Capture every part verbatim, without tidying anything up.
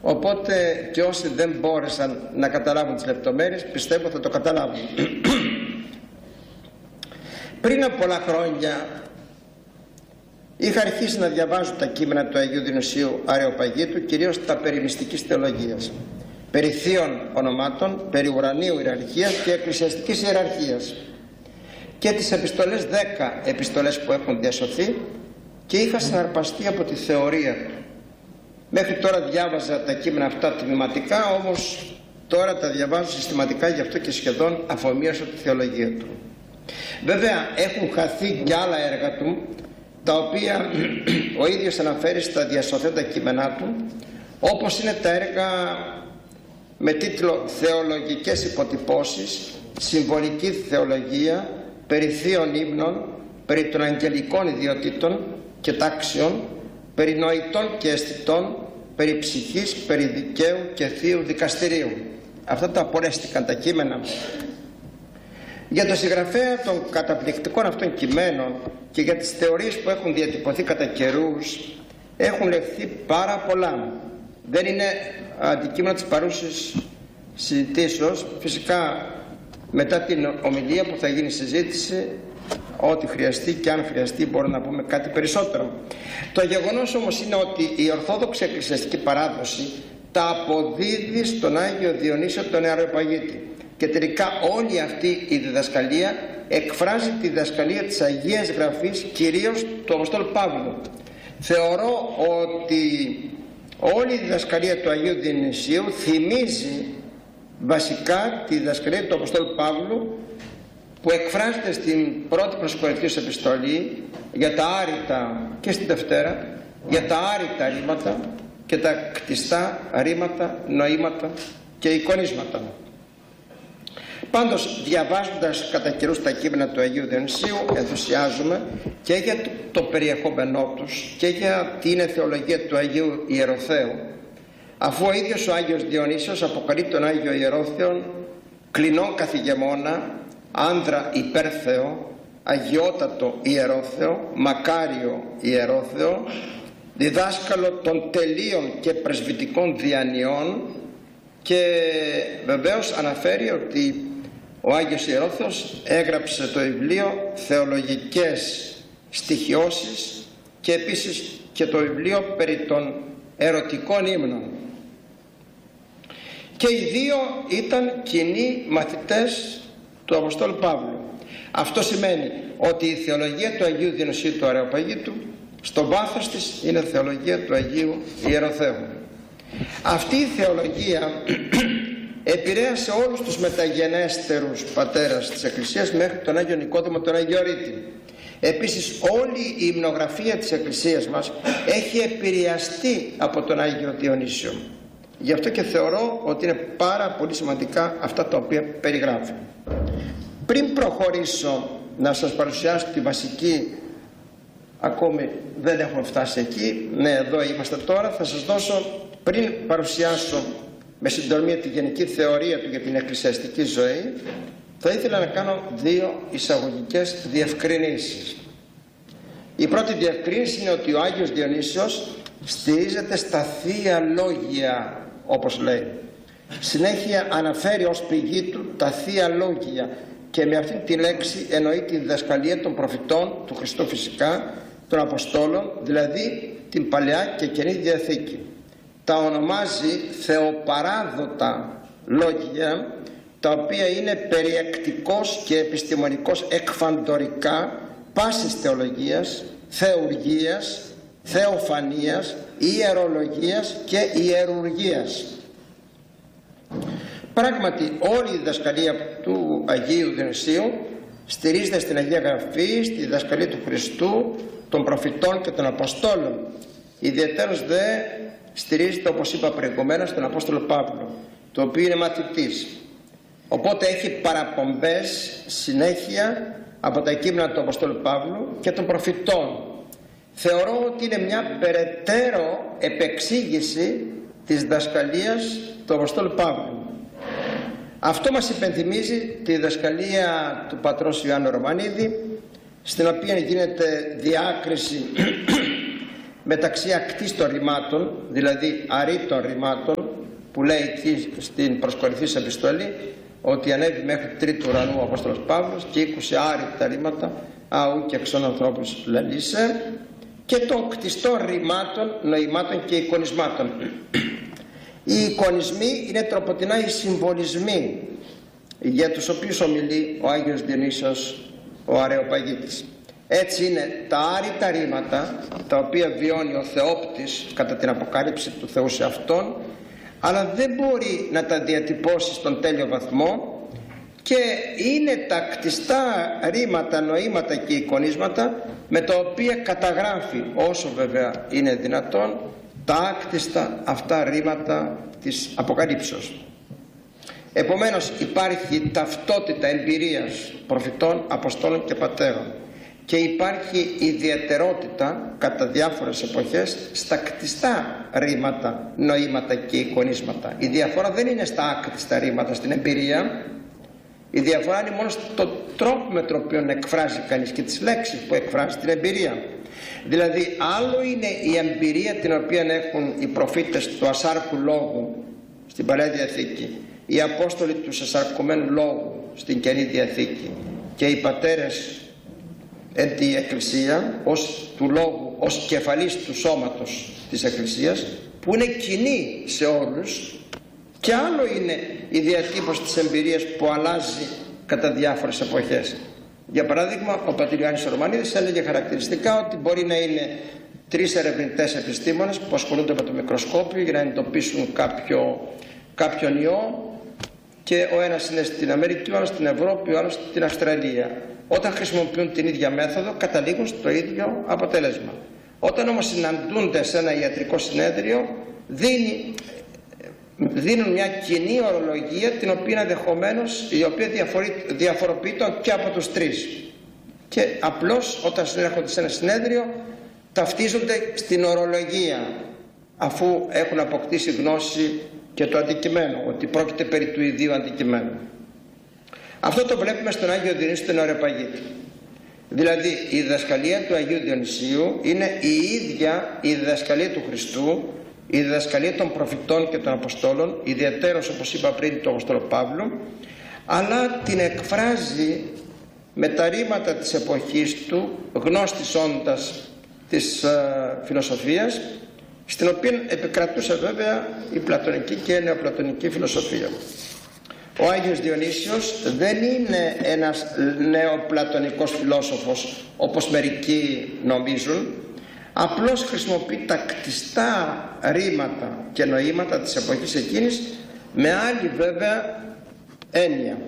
Οπότε και όσοι δεν μπόρεσαν να καταλάβουν τις λεπτομέρειες, πιστεύω θα το καταλάβουν. Πριν από πολλά χρόνια είχα αρχίσει να διαβάζω τα κείμενα του Αγίου Διονυσίου Αρεοπαγίτου, κυρίως τα περί μυστικής θεολογίας, περί θείων ονομάτων, περί ουρανίου ιεραρχίας και εκκλησιαστικής ιεραρχίας, και τις επιστολές, δέκα επιστολές που έχουν διασωθεί, και είχα συναρπαστεί από τη θεωρία του. Μέχρι τώρα διάβαζα τα κείμενα αυτά τμηματικά, όμως τώρα τα διαβάζω συστηματικά, γι' αυτό και σχεδόν αφομοίωσα τη θεολογία του. Βέβαια έχουν χαθεί και άλλα έργα του, τα οποία ο ίδιος αναφέρει στα διασωθέντα κείμενά του, όπως είναι τα έργα με τίτλο «Θεολογικές υποτυπώσεις», «Συμβολική θεολογία», περί θείων ύμνων, περί των αγγελικών ιδιωτήτων και τάξεων, περί νοητών και αισθητών, περί ψυχής, περί δικαίου και θείου δικαστηρίου. Αυτά τα απολέστηκαν τα κείμενα. Για το συγγραφέα των καταπληκτικών αυτών κειμένων και για τις θεωρίες που έχουν διατυπωθεί κατά καιρούς έχουν λεχθεί πάρα πολλά. Δεν είναι αντικείμενο της παρούσης συζητήσεως. Φυσικά μετά την ομιλία που θα γίνει συζήτηση, ό,τι χρειαστεί και αν χρειαστεί μπορούμε να πούμε κάτι περισσότερο. Το γεγονός όμως είναι ότι η Ορθόδοξη Εκκλησιαστική Παράδοση τα αποδίδει στον Άγιο Διονύσιο τον Αρεοπαγίτη. Και τελικά όλη αυτή η διδασκαλία εκφράζει τη διδασκαλία της Αγίας Γραφής, κυρίως του Αποστόλου Παύλου. Θεωρώ ότι όλη η διδασκαλία του Αγίου Διονυσίου θυμίζει βασικά τη διδασκαλία του Αποστόλου Παύλου, που εκφράζεται στην πρώτη προς Κορινθίους επιστολή για τα άρρητα, και στην Δευτέρα για τα άρρητα ρήματα και τα κτιστά ρήματα, νοήματα και εικονίσματα. Πάντως, διαβάζοντας κατά καιρούς τα κείμενα του Αγίου Διονυσίου, ενθουσιάζουμε και για το, το περιεχόμενό τους και για την θεολογία του Αγίου Ιεροθέου, αφού ο ίδιος ο Άγιος Διονύσιος αποκαλεί τον Άγιο Ιερόθεον κλινόν καθηγεμόνα, άνδρα υπέρθεο, αγιότατο Ιερόθεο, μακάριο Ιερόθεο, διδάσκαλο των τελείων και πρεσβυτικών διανοιών, και βεβαίως αναφέρει ότι ο Άγιος Ιερόθεος έγραψε το βιβλίο Θεολογικές Στοιχειώσεις και επίσης και το βιβλίο περί των ερωτικών ύμνων. Και οι δύο ήταν κοινοί μαθητές του Αποστόλου Παύλου. Αυτό σημαίνει ότι η θεολογία του Αγίου Διονυσίου του Αρεοπαγίτου στο βάθος της είναι θεολογία του Αγίου Ιεροθέου. Αυτή η θεολογία επηρέασε όλους τους μεταγενέστερους πατέρας της Εκκλησίας μέχρι τον Άγιο Νικόδημο, τον Αγιορείτη. Επίσης όλη η υμνογραφία της Εκκλησίας μας έχει επηρεαστεί από τον Άγιο Διονύσιο. Γι' αυτό και θεωρώ ότι είναι πάρα πολύ σημαντικά αυτά τα οποία περιγράφει. Πριν προχωρήσω να σας παρουσιάσω τη βασική, ακόμη δεν έχουμε φτάσει εκεί, ναι, εδώ είμαστε τώρα, θα σας δώσω, πριν παρουσιάσω με συντομία τη γενική θεωρία του για την εκκλησιαστική ζωή, θα ήθελα να κάνω δύο εισαγωγικές διευκρινήσεις. Η πρώτη διευκρίνηση είναι ότι ο Άγιος Διονύσιος στηρίζεται στα θεία λόγια, όπως λέει. Συνέχεια αναφέρει ως πηγή του τα θεία λόγια, και με αυτή τη λέξη εννοεί τη διδασκαλία των προφητών του Χριστού, φυσικά των Αποστόλων, δηλαδή την Παλαιά και Καινή Διαθήκη. Τα ονομάζει θεοπαράδοτα λόγια, τα οποία είναι περιεκτικός και επιστημονικός εκφαντορικά πάσης θεολογίας, θεουργίας, θεοφανίας, ιερολογίας και ιερουργίας. Πράγματι όλη η διδασκαλία του Αγίου Διονυσίου στηρίζεται στην Αγία Γραφή, στη διδασκαλία του Χριστού, των προφητών και των Αποστόλων. Ιδιαίτερος δε στηρίζεται, όπως είπα προηγουμένως, στον Απόστολο Παύλο, το οποίο είναι μαθητής. Οπότε έχει παραπομπές συνέχεια από τα κείμενα του Αποστόλου Παύλου και των προφητών. Θεωρώ ότι είναι μια περαιτέρω επεξήγηση της διδασκαλίας του Αποστόλου Παύλου. Αυτό μας υπενθυμίζει τη διδασκαλία του πατρός Ιωάννου Ρωμανίδη, στην οποία γίνεται διάκριση μεταξύ ακτίστων ρημάτων, δηλαδή αρήτων ρημάτων, που λέει εκεί στην προσκορυφής επιστολή ότι ανέβη μέχρι τρίτου ουρανού ο Απόστολος Παύλος και είκοσι άρρητα ρήματα αού και εξών ανθρώπους λαλήσε, και των κτιστών ρημάτων, νοημάτων και εικονισμάτων. Οι εικονισμοί είναι τροποτινά οι συμβολισμοί για τους οποίους ομιλεί ο Άγιος Διονύσιος ο Αρεοπαγίτης. Έτσι είναι τα άρρητα ρήματα τα οποία βιώνει ο Θεόπτης κατά την αποκάλυψη του Θεού σε αυτόν, αλλά δεν μπορεί να τα διατυπώσει στον τέλειο βαθμό, και είναι τα κτιστά ρήματα, νοήματα και εικονίσματα με τα οποία καταγράφει, όσο βέβαια είναι δυνατόν, τα άκτιστα αυτά ρήματα της Αποκαλύψεως. Επομένως υπάρχει ταυτότητα εμπειρίας προφητών, αποστόλων και πατέρων, και υπάρχει ιδιαιτερότητα κατά διάφορες εποχές στα κτιστά ρήματα, νοήματα και εικονίσματα. Η διαφορά δεν είναι στα άκτιστα ρήματα, στην εμπειρία. Η διαφορά είναι μόνο στον τρόπο με τον οποίο εκφράζει κανείς και τις λέξεις που εκφράζει την εμπειρία. Δηλαδή άλλο είναι η εμπειρία την οποία έχουν οι προφήτες του ασάρκου λόγου στην Παλαιά Διαθήκη, οι Απόστολοι του σεσαρκωμένου λόγου στην Καινή Διαθήκη και οι πατέρες εν τη Εκκλησία ως του λόγου, ως κεφαλής του σώματος της Εκκλησίας, που είναι κοινή σε όλους, και άλλο είναι η διατύπωση της εμπειρίας που αλλάζει κατά διάφορες εποχές. Για παράδειγμα, ο πατήρ Ιωάννης ο Ρωμανίδης έλεγε χαρακτηριστικά ότι μπορεί να είναι τρεις ερευνητές επιστήμονες που ασχολούνται με το μικροσκόπιο για να εντοπίσουν κάποιο, κάποιον ιό, και ο ένας είναι στην Αμερική, ο άλλος στην Ευρώπη, ο άλλος στην Αυστραλία. Όταν χρησιμοποιούν την ίδια μέθοδο καταλήγουν στο ίδιο αποτέλεσμα. Όταν όμως συναντούνται σε ένα ιατρικό συνέδριο, δίνει, δίνουν μια κοινή ορολογία, την οποία ενδεχομένως η οποία διαφοροποιείται και από τους τρεις, και απλώς όταν συνέρχονται σε ένα συνέδριο ταυτίζονται στην ορολογία, αφού έχουν αποκτήσει γνώση και το αντικειμένο, ότι πρόκειται περί του ιδίου αντικειμένου. Αυτό το βλέπουμε στον Άγιο Διονύσιο τον Αρεοπαγίτη. Δηλαδή η διδασκαλία του Αγίου Διονυσίου είναι η ίδια η διδασκαλία του Χριστού, η διδασκαλία των προφητών και των Αποστόλων, ιδιαιτέρως όπως είπα πριν του Αποστόλου Παύλου, αλλά την εκφράζει με τα ρήματα της εποχής του, γνώστης όντας της uh, φιλοσοφίας, στην οποία επικρατούσε βέβαια η πλατωνική και η νεοπλατωνική φιλοσοφία. Ο Άγιος Διονύσιος δεν είναι ένας νεοπλατωνικός φιλόσοφος όπως μερικοί νομίζουν, απλώς χρησιμοποιεί τα κτιστά ρήματα και νοήματα της εποχής εκείνης με άλλη βέβαια έννοια.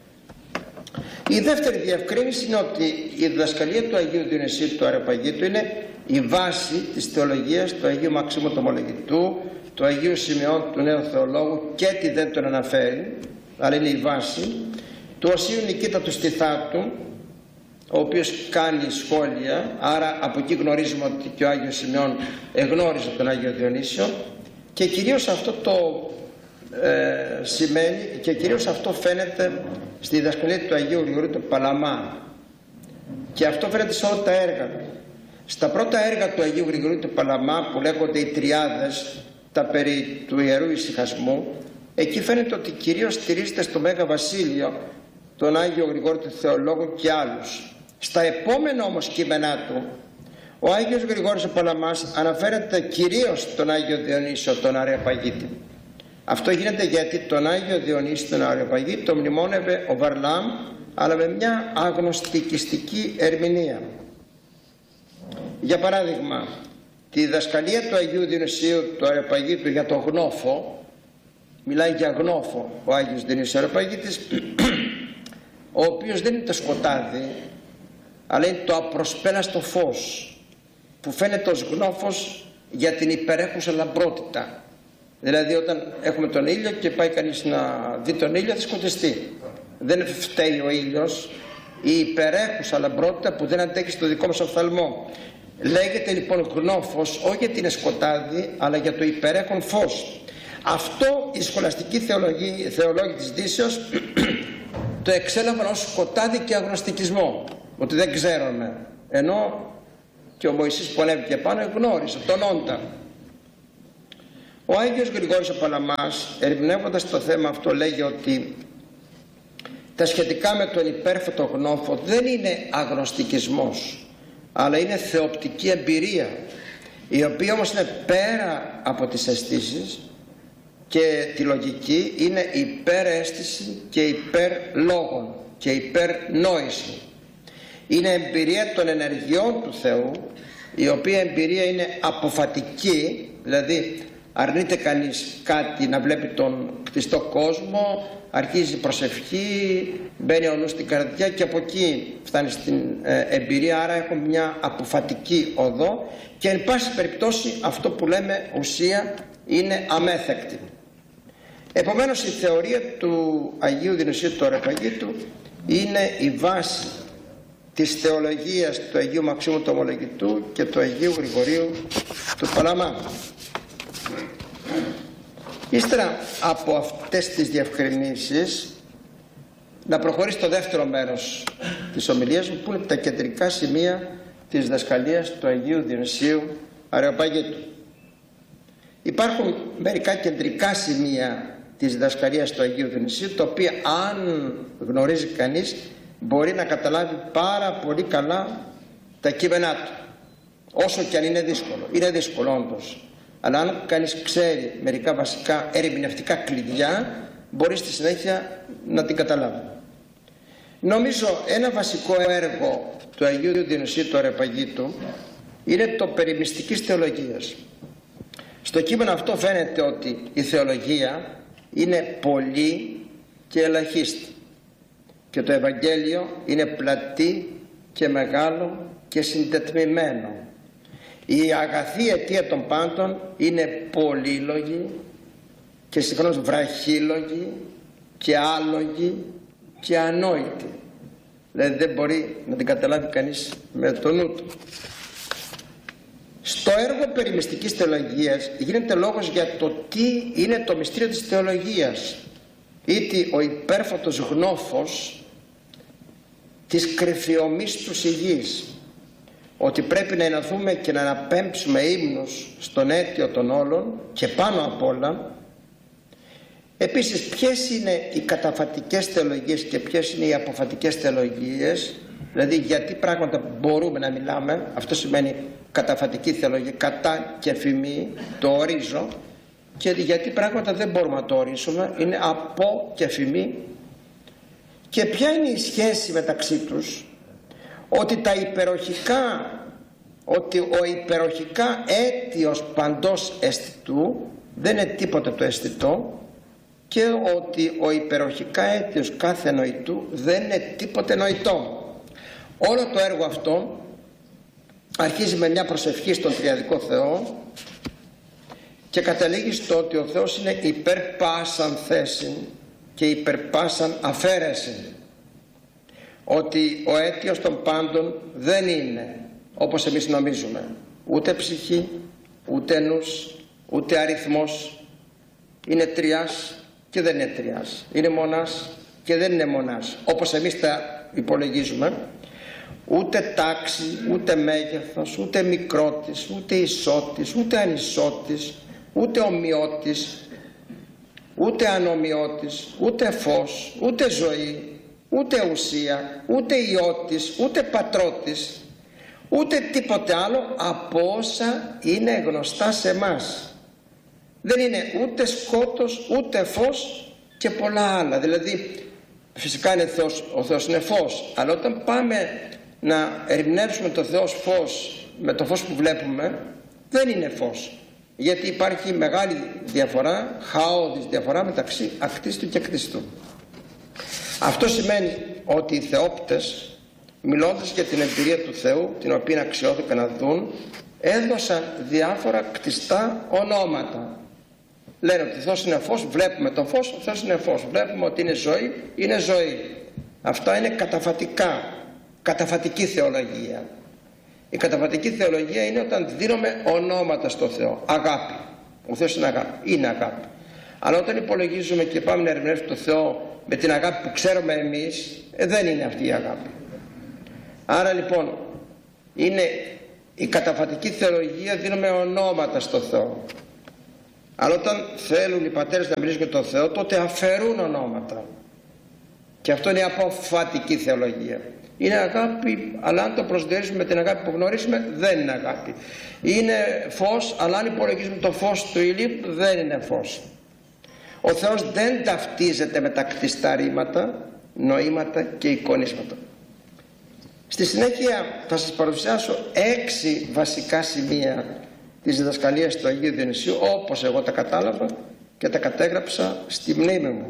Η δεύτερη διευκρίνηση είναι ότι η διδασκαλία του Αγίου Διονυσίου του Αρεοπαγίτου είναι η βάση της θεολογίας του Αγίου Μαξίμου του Ομολογητού, του Αγίου Σημεών του Νέου Θεολόγου, και τι δεν τον αναφέρει, αλλά είναι η βάση του Οσίου Νικήτα του Στιθάτου, ο οποίος κάνει σχόλια, άρα από εκεί γνωρίζουμε ότι και ο Άγιος Σημεών εγνώριζε τον Άγιο Διονύσιο, και κυρίως αυτό το ε, σημαίνει, και κυρίως αυτό φαίνεται στη διδασκαλία του Αγίου Γρηγορείου του Παλαμά, και αυτό φαίνεται σε όλα τα έργα του. Στα πρώτα έργα του Αγίου Γρηγορείου του Παλαμά, που λέγονται οι Τριάδες, τα περί του Ιερού Ησυχασμού, εκεί φαίνεται ότι κυρίως στηρίζεται στο Μέγα Βασίλειο, τον Άγιο Γρηγόριο του Θεολόγου και άλλους. Στα επόμενα όμως κείμενά του, ο Άγιος Γρηγόρης ο Παλαμάς αναφέρεται κυρίως στον Άγιο Διονύσιο τον Αρεοπαγίτη. Αυτό γίνεται γιατί τον Άγιο Διονύσιο τον Αρεοπαγίτη τον μνημόνευε ο Βαρλάμ, αλλά με μια αγνωστικιστική ερμηνεία. Για παράδειγμα, τη διδασκαλία του Αγίου Διονυσίου του Αρεοπαγίτου για τον γνώφο, μιλάει για γνώφο ο Άγιος Διονύσιος ο Αρεοπαγίτης, ο οποίος δεν είναι το σκοτάδι, αλλά είναι το απροσπέλαστο φως, που φαίνεται ως γνώφος για την υπερέχουσα λαμπρότητα. Δηλαδή όταν έχουμε τον ήλιο και πάει κανείς να δει τον ήλιο θα σκοτιστεί. Δεν φταίει ο ήλιος, η υπερέχουσα λαμπρότητα που δεν αντέχει στο δικό μας οφθαλμό. Λέγεται λοιπόν γνώφος όχι γιατί είναι σκοτάδι, αλλά για το υπερέχον φως. Αυτό οι σχολαστικοί θεολόγοι, θεολόγοι της Δύσεως το εξέλαβαν ως σκοτάδι και αγνωστικισμό, ότι δεν ξέρουμε, ενώ και ο Μωυσής που ανέβηκε πάνω γνώρισε τον όντα. Ο Άγιος Γρηγόρης ο Παλαμάς, ερμηνεύοντας το θέμα αυτό, λέγει ότι τα σχετικά με τον υπέρφωτο γνώφο δεν είναι αγνωστικισμός, αλλά είναι θεοπτική εμπειρία, η οποία όμως είναι πέρα από τις αισθήσεις και τη λογική, είναι υπεραίσθηση και υπερλόγων και υπερνόηση. Είναι εμπειρία των ενεργειών του Θεού, η οποία εμπειρία είναι αποφατική, δηλαδή αρνείται κανείς κάτι, να βλέπει τον κτιστό κόσμο, αρχίζει προσευχή, μπαίνει ο νους στην καρδιά και από εκεί φτάνει στην ε, εμπειρία. Άρα έχουμε μια αποφατική οδό και εν πάση περιπτώσει αυτό που λέμε ουσία είναι αμέθεκτη. Επομένως η θεωρία του Αγίου Διονυσίου του Αρεοπαγίτου είναι η βάση της θεολογίας του Αγίου Μαξίμου του Ομολογητού και του Αγίου Γρηγορίου του Παλαμά. Ύστερα από αυτές τις διευκρινήσεις, να προχωρήσει το δεύτερο μέρος της ομιλίας μου, που είναι τα κεντρικά σημεία της διδασκαλίας του Αγίου Διονυσίου Αρεοπαγίτου. Υπάρχουν μερικά κεντρικά σημεία της διδασκαλίας του Αγίου Διονυσίου, τα οποία αν γνωρίζει κανείς μπορεί να καταλάβει πάρα πολύ καλά τα κείμενά του, όσο και αν είναι δύσκολο. Είναι δύσκολο όντως, αλλά αν κανείς ξέρει μερικά βασικά ερμηνευτικά κλειδιά, μπορεί στη συνέχεια να την καταλάβει. Νομίζω ένα βασικό έργο του Αγίου Διονυσίου του Αρεοπαγίτου είναι το περί μυστικής θεολογίας. Στο κείμενο αυτό φαίνεται ότι η θεολογία είναι πολύ και ελαχίστη και το Ευαγγέλιο είναι πλατή και μεγάλο και συντετμημένο. Η αγαθή αιτία των πάντων είναι πολύλογη και συγχρόνως βραχύλογη και άλογη και ανόητη. Δηλαδή δεν μπορεί να την καταλάβει κανείς με το νου του. Στο έργο περί μυστικής θεολογίας γίνεται λόγος για το τι είναι το μυστήριο της θεολογίας, είτε ο υπέρφωτος γνώφος της κρυφιομίστους υγιής, ότι πρέπει να ενωθούμε και να αναπέμψουμε ύμνους στον αίτιο των όλων και πάνω απ' όλα. Επίσης, ποιες είναι οι καταφατικές θεολογίες και ποιες είναι οι αποφατικές θεολογίες, δηλαδή γιατί πράγματα μπορούμε να μιλάμε, αυτό σημαίνει καταφατική θεολογία, κατά και φημή, το ορίζω, και γιατί πράγματα δεν μπορούμε να το ορίσουμε, είναι από και φημή. Και ποια είναι η σχέση μεταξύ τους, ότι τα υπεροχικά, ότι ο υπεροχικά αίτιος παντός αισθητού δεν είναι τίποτε το αισθητό, και ότι ο υπεροχικά αίτιος κάθε νοητού δεν είναι τίποτε νοητό. Όλο το έργο αυτό αρχίζει με μια προσευχή στον Τριαδικό Θεό και καταλήγει στο ότι ο Θεός είναι υπέρ πάσαν θέση και υπέρ πάσαν αφαίρεση, ότι ο αίτιος των πάντων δεν είναι όπως εμείς νομίζουμε, ούτε ψυχή, ούτε νους, ούτε αριθμός. Είναι τριάς και δεν είναι τριάς, είναι μονάς και δεν είναι μονάς όπως εμείς τα υπολογίζουμε, ούτε τάξη, ούτε μέγεθος, ούτε μικρότης, ούτε ισότης, ούτε ανισότης, ούτε ομοιότης, ούτε ανομοιότης, ούτε φως, ούτε ζωή, ούτε ουσία, ούτε ιότης, ούτε πατρότης, ούτε τίποτε άλλο από όσα είναι γνωστά σε εμάς. Δεν είναι ούτε σκότος, ούτε φως και πολλά άλλα. Δηλαδή φυσικά είναι Θεός, ο Θεός είναι φως, αλλά όταν πάμε να ερμηνεύσουμε το Θεό φως με το φως που βλέπουμε, δεν είναι φως, γιατί υπάρχει μεγάλη διαφορά, χαόδης διαφορά μεταξύ ακτίστου και κτιστού. Αυτό σημαίνει ότι οι θεόπτες, μιλώντας για την εμπειρία του Θεού, την οποία αξιώθηκαν να δουν, έδωσαν διάφορα κτιστά ονόματα. Λένε ότι ο Θεός είναι φως, βλέπουμε το φως, ο Θεός είναι φως. Βλέπουμε ότι είναι ζωή, είναι ζωή. Αυτά είναι καταφατικά, καταφατική θεολογία. Η καταφατική θεολογία είναι όταν δίνουμε ονόματα στο Θεό. Αγάπη. Ο Θεός είναι αγάπη. Είναι αγάπη. Αλλά όταν υπολογίζουμε και πάμε να ερμηνεύσουμε το Θεό με την αγάπη που ξέρουμε εμείς, ε, δεν είναι αυτή η αγάπη. Άρα λοιπόν είναι η καταφατική θεολογία δίνουμε ονόματα στο Θεό. Αλλά όταν θέλουν οι πατέρες να μιλήσουν για τον Θεό, τότε αφαιρούν ονόματα. Και αυτό είναι η αποφατική θεολογία. Είναι αγάπη, αλλά αν το προσδιορίσουμε με την αγάπη που γνωρίζουμε, δεν είναι αγάπη. Είναι φως, αλλά αν υπολογίζουμε το φως του ηλίου, δεν είναι φως. Ο Θεός δεν ταυτίζεται με τα κτιστά ρήματα, νοήματα και εικονίσματα. Στη συνέχεια θα σας παρουσιάσω έξι βασικά σημεία της διδασκαλίας του Αγίου Διονυσίου, όπως εγώ τα κατάλαβα και τα κατέγραψα στη μνήμη μου.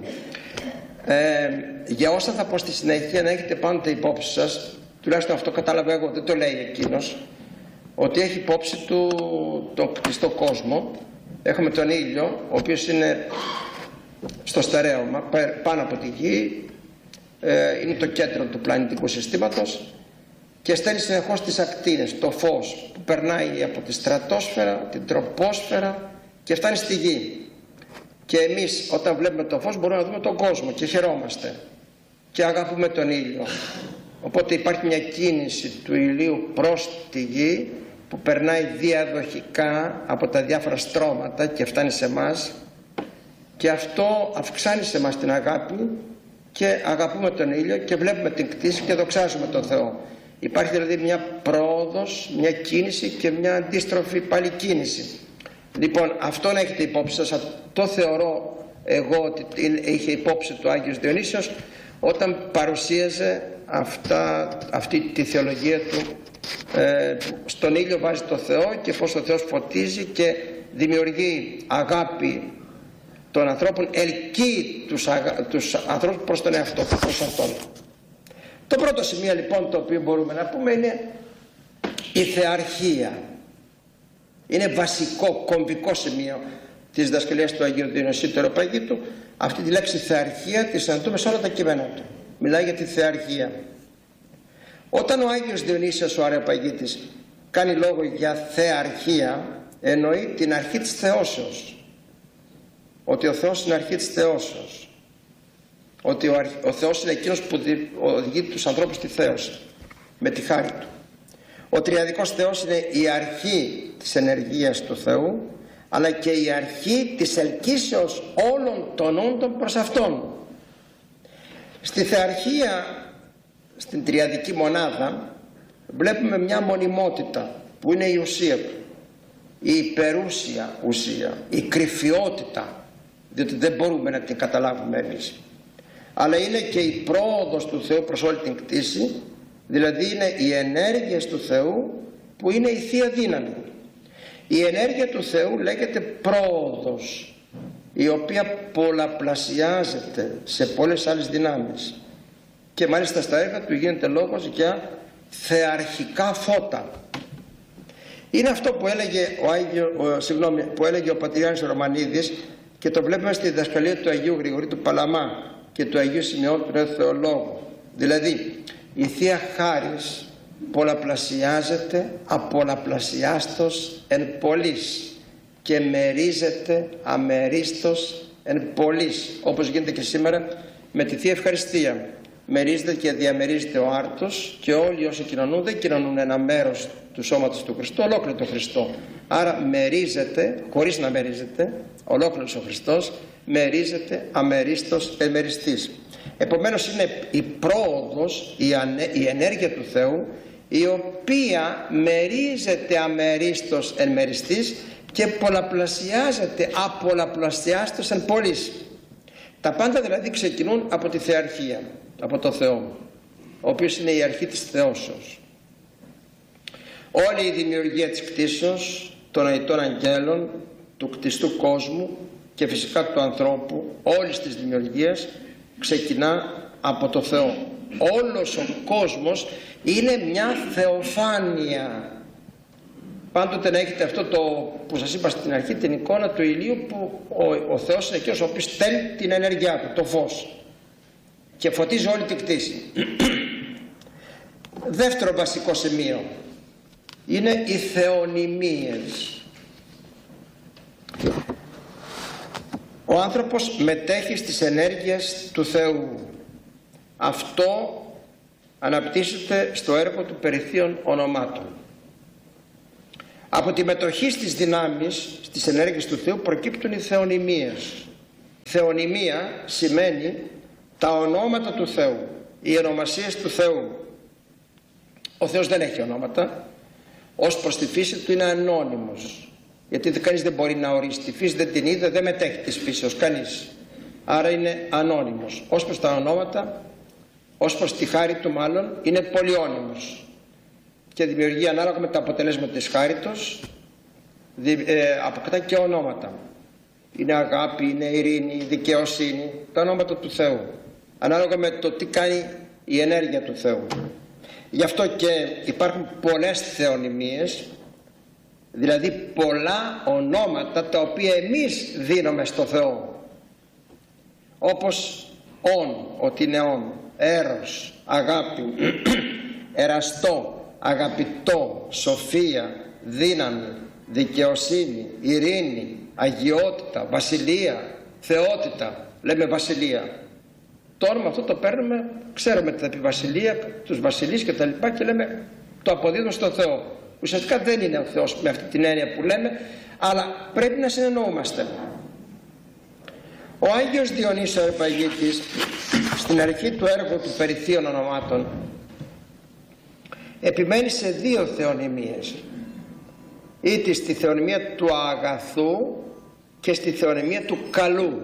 Ε, για όσα θα πω στη συνέχεια, να έχετε πάντοτε υπόψη σας, τουλάχιστον αυτό κατάλαβα εγώ, δεν το λέει εκείνος, ότι έχει υπόψη του το κτιστό κόσμο. Έχουμε τον ήλιο, ο οποίος είναι στο στερέωμα πάνω από τη γη, ε, είναι το κέντρο του πλανητικού συστήματος και στέλνει συνεχώς τις ακτίνες, το φως που περνάει από τη στρατόσφαιρα, την τροπόσφαιρα και φτάνει στη γη. Και εμείς όταν βλέπουμε το φως μπορούμε να δούμε τον κόσμο και χαιρόμαστε και αγαπούμε τον ήλιο. Οπότε υπάρχει μια κίνηση του ηλίου προς τη γη που περνάει διαδοχικά από τα διάφορα στρώματα και φτάνει σε εμάς, και αυτό αυξάνει σε εμάς την αγάπη και αγαπούμε τον ήλιο και βλέπουμε την κτήση και δοξάζουμε τον Θεό. Υπάρχει δηλαδή μια πρόοδος, μια κίνηση και μια αντίστροφη πάλι κίνηση. Λοιπόν, αυτό να έχετε υπόψη σας. Το θεωρώ εγώ ότι είχε υπόψη του Άγιος Διονύσιος όταν παρουσίαζε αυτά, αυτή τη θεολογία του. Ε, στον ήλιο βάζει το Θεό και πως ο Θεός φωτίζει και δημιουργεί αγάπη των ανθρώπων, ελκύει τους, αγα... τους ανθρώπους προς τον εαυτό, προς αυτόν. Το πρώτο σημείο λοιπόν το οποίο μπορούμε να πούμε είναι η θεαρχία. Είναι βασικό, κομβικό σημείο της διδασκαλίας του Αγίου Διονυσίου του Αεροπαγίτου. Αυτή τη λέξη θεαρχία τη συναντούμε σε όλα τα κείμενα του. Μιλάει για τη θεαρχία. Όταν ο Άγιος Διονύσιος ο Αεροπαγίτης κάνει λόγο για θεαρχία, εννοεί την αρχή της θεώσεως. Ότι ο Θεός είναι αρχή της θεώσεως. Ότι ο, αρχ... ο Θεός είναι εκείνος που οδηγεί τους ανθρώπους στη θέωση με τη χάρη του. Ο τριαδικός Θεός είναι η αρχή της ενεργείας του Θεού, αλλά και η αρχή της ελκύσεως όλων των όντων προς Αυτόν. Στη θεαρχία, στην τριαδική μονάδα, βλέπουμε μια μονιμότητα που είναι η ουσία του, η υπερούσια ουσία, η κρυφιότητα, διότι δεν μπορούμε να την καταλάβουμε εμείς. Αλλά είναι και η πρόοδος του Θεού προς όλη την κτήση, δηλαδή είναι οι ενέργειες του Θεού που είναι η Θεία Δύναμη. Η ενέργεια του Θεού λέγεται πρόοδος, η οποία πολλαπλασιάζεται σε πολλές άλλες δυνάμεις, και μάλιστα στα έργα του γίνεται λόγος για θεαρχικά φώτα. Είναι αυτό που έλεγε ο, Άγιο, ο, συγγνώμη, που έλεγε ο Πατριάρχης Ρωμανίδης, και το βλέπουμε στη διδασκαλία του Αγίου Γρηγορίου του Παλαμά και του Αγίου Σημειών του Νέου Θεολόγου. Δηλαδή η Θεία Χάρις πολλαπλασιάζεται απολαπλασιάστος εν πολλής και μερίζεται αμερίστος εν πολλής, όπως γίνεται και σήμερα με τη Θεία Ευχαριστία. Μερίζεται και διαμερίζεται ο άρτος και όλοι όσοι κοινωνούν δεν κοινωνούν ένα μέρος του σώματος του Χριστού, ολόκληρο το Χριστό. Άρα μερίζεται, χωρίς να μερίζεται, ολόκληρος ο Χριστός, μερίζεται αμερίστος εμεριστής. Επομένως είναι η πρόοδος, η, ανε, η ενέργεια του Θεού, η οποία μερίζεται αμερίστος εμεριστής και πολλαπλασιάζεται απολαπλασιάστος εν πολλής. Τα πάντα δηλαδή ξεκινούν από τη θεαρχία, από το Θεό, ο οποίος είναι η αρχή της θεώσεως. Όλη η δημιουργία της κτήσεως, των αητών αγγέλων, του κτιστού κόσμου και φυσικά του ανθρώπου, όλης της δημιουργίας, ξεκινά από το Θεό. Όλος ο κόσμος είναι μια θεοφάνεια. Πάντοτε να έχετε αυτό το που σας είπα στην αρχή, την εικόνα του ηλίου, που ο, ο Θεός είναι εκείνος ο οποίος στέλνει την ενέργειά του, το φως, και φωτίζει όλη την κτήση. Δεύτερο βασικό σημείο είναι οι θεονυμίες. Ο άνθρωπος μετέχει στις ενέργειες του Θεού. Αυτό αναπτύσσεται στο έργο του περι θείων ονομάτων. Από τη μετοχή στις δυνάμεις, στις ενέργειες του Θεού προκύπτουν οι θεονυμίες. Θεονυμία σημαίνει τα ονόματα του Θεού, οι ονομασίες του Θεού. Ο Θεός δεν έχει ονόματα, ως προς τη φύση του είναι ανώνυμος, γιατί κανείς δεν μπορεί να ορίσει τη φύση, δεν την είδε, δεν μετέχει της φύσεως κανείς, άρα είναι ανώνυμος. Ως προς τα ονόματα, ως προς τη χάρη του μάλλον, είναι πολυώνυμος και δημιουργεί ανάλογα με τα αποτελέσματα της χάριτος, ε, αποκτά και ονόματα. Είναι αγάπη, είναι ειρήνη, δικαιοσύνη, τα ονόματα του Θεού, ανάλογα με το τι κάνει η ενέργεια του Θεού. Γι' αυτό και υπάρχουν πολλές θεονυμίες, δηλαδή πολλά ονόματα τα οποία εμείς δίνουμε στο Θεό, όπως ον, ότι είναι ον, έρος, αγάπη, εραστό, αγαπητό, σοφία, δύναμη, δικαιοσύνη, ειρήνη, αγιότητα, βασιλεία, θεότητα, λέμε βασιλεία. Το όνομα αυτό το παίρνουμε, ξέρουμε τι θα πει βασιλεία, τους βασιλείς και τα λοιπά, και λέμε το αποδίδουμε στο Θεό. Ουσιαστικά δεν είναι ο Θεός με αυτή την έννοια που λέμε, αλλά πρέπει να συνεννοούμαστε. Ο Άγιος Διονύσιος Αριοπαγίτης στην αρχή του έργου του περί θείων ονομάτων επιμένει σε δύο θεονυμίες, είτε στη θεονυμία του αγαθού και στη θεονυμία του καλού.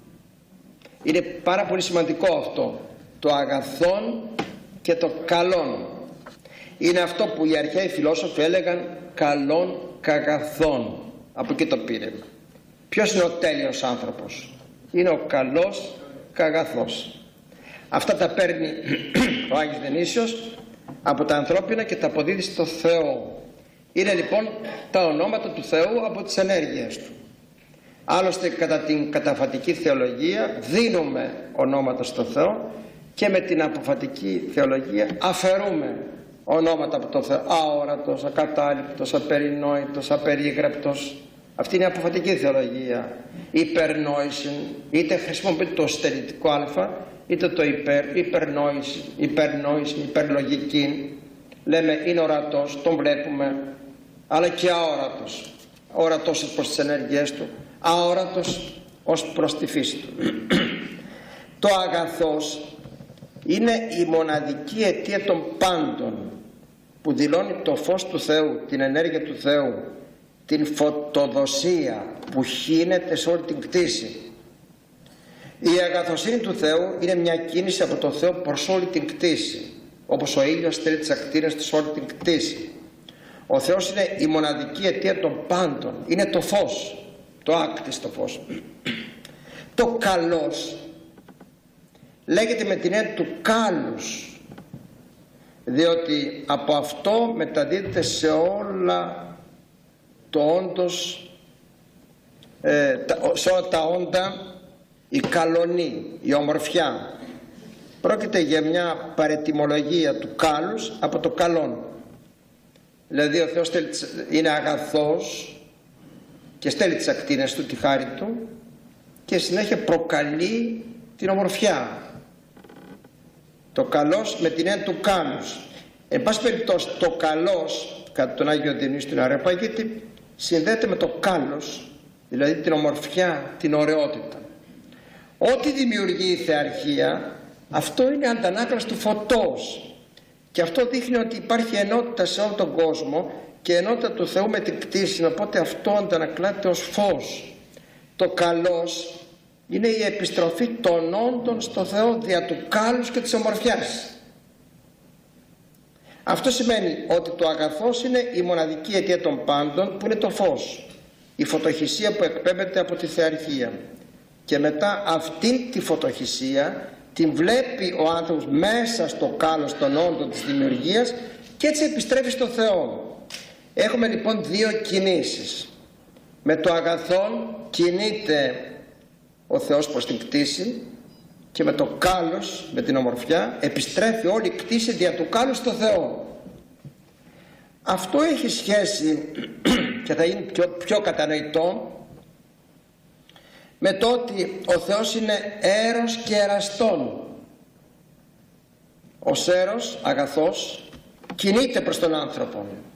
Είναι πάρα πολύ σημαντικό αυτό, το αγαθόν και το καλόν. Είναι αυτό που οι αρχαίοι φιλόσοφοι έλεγαν καλόν καγαθόν, από εκεί το πήρε. Ποιος είναι ο τέλειος άνθρωπος? Είναι ο καλός καγαθός. Αυτά τα παίρνει ο Άγιος Διονύσιος από τα ανθρώπινα και τα αποδίδει στο Θεό. Είναι λοιπόν τα ονόματα του Θεού από τις ενέργειες του. Άλλωστε κατά την καταφατική θεολογία δίνουμε ονόματα στο Θεό και με την αποφατική θεολογία αφαιρούμε ονόματα από το Θεό. Αόρατος, ακατάληπτος, απερινόητος, απερίγραπτος. Αυτή είναι η αποφατική θεολογία. Υπερνόηση, είτε χρησιμοποιείται το στερητικό α, είτε το υπερ, υπερνόηση, υπερνόηση, υπερλογική. Λέμε είναι ορατός, τον βλέπουμε, αλλά και αόρατος. Ορατός ως προς τις ενέργειές του, αόρατος ως προς τη φύση του. Το αγαθός είναι η μοναδική αιτία των πάντων, που δηλώνει το φως του Θεού, την ενέργεια του Θεού, την φωτοδοσία που χύνεται σε όλη την κτήση. Η αγαθοσύνη του Θεού είναι μια κίνηση από το Θεό προς όλη την κτήση, όπως ο ήλιος στέλνει τις ακτίνες του σε όλη την κτήση. Ο Θεός είναι η μοναδική αιτία των πάντων, είναι το φως, το άκτιστο φως. Το καλός λέγεται με την έννοια του κάλους, διότι από αυτό μεταδίδεται σε όλα το όντως, ε, σε όλα τα όντα η καλονή, η ομορφιά. Πρόκειται για μια παρετιμολογία του κάλους από το καλόν. Δηλαδή ο Θεός είναι αγαθός και στέλνει τις ακτίνες του, τη χάρη του, και συνέχεια προκαλεί την ομορφιά. Το καλός με την έννοια του κάλους. Εν πάση περιπτώσει το καλός κατά τον Άγιο Διονύσιο τον Αριοπαγίτη συνδέεται με το κάλος, δηλαδή την ομορφιά, την ωραιότητα. Ό,τι δημιουργεί η θεαρχία, αυτό είναι αντανάκλαση του φωτός, και αυτό δείχνει ότι υπάρχει ενότητα σε όλο τον κόσμο και ενότητα του Θεού με την κτήση, οπότε αυτό αντανακλάται ως φως. Το καλός είναι η επιστροφή των όντων στο Θεό δια του κάλους και της ομορφιάς. Αυτό σημαίνει ότι το αγαθός είναι η μοναδική αιτία των πάντων, που είναι το φως, η φωτοχυσία που εκπέμπεται από τη θεαρχία, και μετά αυτήν τη φωτοχυσία την βλέπει ο άνθρωπος μέσα στο κάλος των όντων της δημιουργίας και έτσι επιστρέφει στο Θεό. Έχουμε λοιπόν δύο κινήσεις. Με το αγαθόν κινείται ο Θεός προς την κτήση, και με το κάλος, με την ομορφιά, επιστρέφει όλη η κτήση δια του κάλους στο Θεό. Αυτό έχει σχέση και θα είναι πιο, πιο κατανοητό με το ότι ο Θεός είναι έρος και εραστόν. Ο έρος, αγαθός, κινείται προς τον άνθρωπο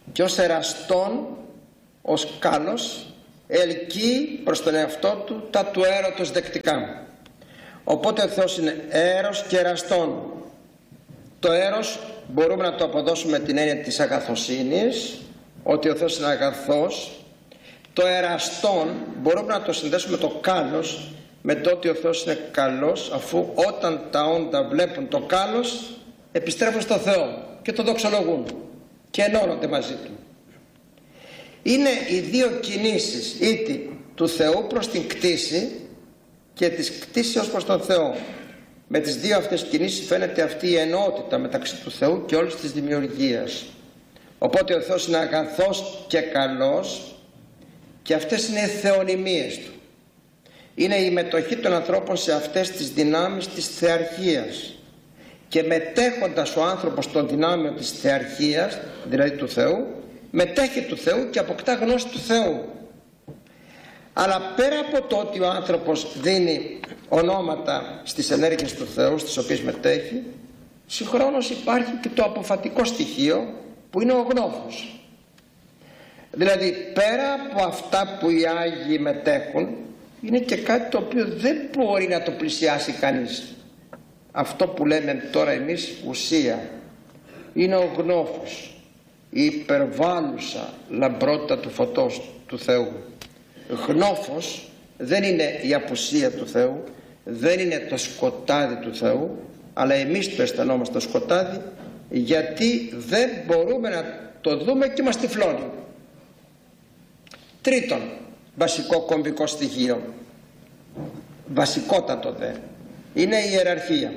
και ως εραστόν, ως κάλος, ελκύει προς τον εαυτό του τα του έρωτος δεκτικά. Οπότε ο Θεός είναι έρος και εραστόν. Το έρος μπορούμε να το αποδώσουμε την έννοια της αγαθοσύνης, ότι ο Θεός είναι αγαθός. Το εραστόν μπορούμε να το συνδέσουμε το κάλος με το ότι ο Θεός είναι καλός, αφού όταν τα όντα βλέπουν το κάλος επιστρέφουν στο Θεό και το δοξολογούν και ενώνονται μαζί του. Είναι οι δύο κινήσεις, είτε του Θεού προς την κτήση και της κτήσεως προς τον Θεό. Με τις δύο αυτές κινήσεις φαίνεται αυτή η ενότητα μεταξύ του Θεού και όλης της δημιουργίας. Οπότε ο Θεός είναι αγαθός και καλός και αυτές είναι οι θεωνυμίες του. Είναι η μετοχή των ανθρώπων σε αυτές τις δυνάμεις της θεαρχίας, και μετέχοντας ο άνθρωπος των δυνάμεων της θεαρχίας, δηλαδή του Θεού, μετέχει του Θεού και αποκτά γνώση του Θεού. Αλλά πέρα από το ότι ο άνθρωπος δίνει ονόματα στις ενέργειες του Θεού στις οποίες μετέχει, συγχρόνως υπάρχει και το αποφατικό στοιχείο που είναι ο γνώφος. Δηλαδή πέρα από αυτά που οι Άγιοι μετέχουν, είναι και κάτι το οποίο δεν μπορεί να το πλησιάσει κανείς. Αυτό που λέμε τώρα εμείς ουσία είναι ο γνώφος, η υπερβάλλουσα λαμπρότητα του φωτός του Θεού. Γνώφος δεν είναι η απουσία του Θεού, δεν είναι το σκοτάδι του Θεού, αλλά εμείς το αισθανόμαστε το σκοτάδι, γιατί δεν μπορούμε να το δούμε και μας τυφλώνει. Τρίτον, βασικό κομβικό στοιχείο, βασικότατο δε, είναι η ιεραρχία.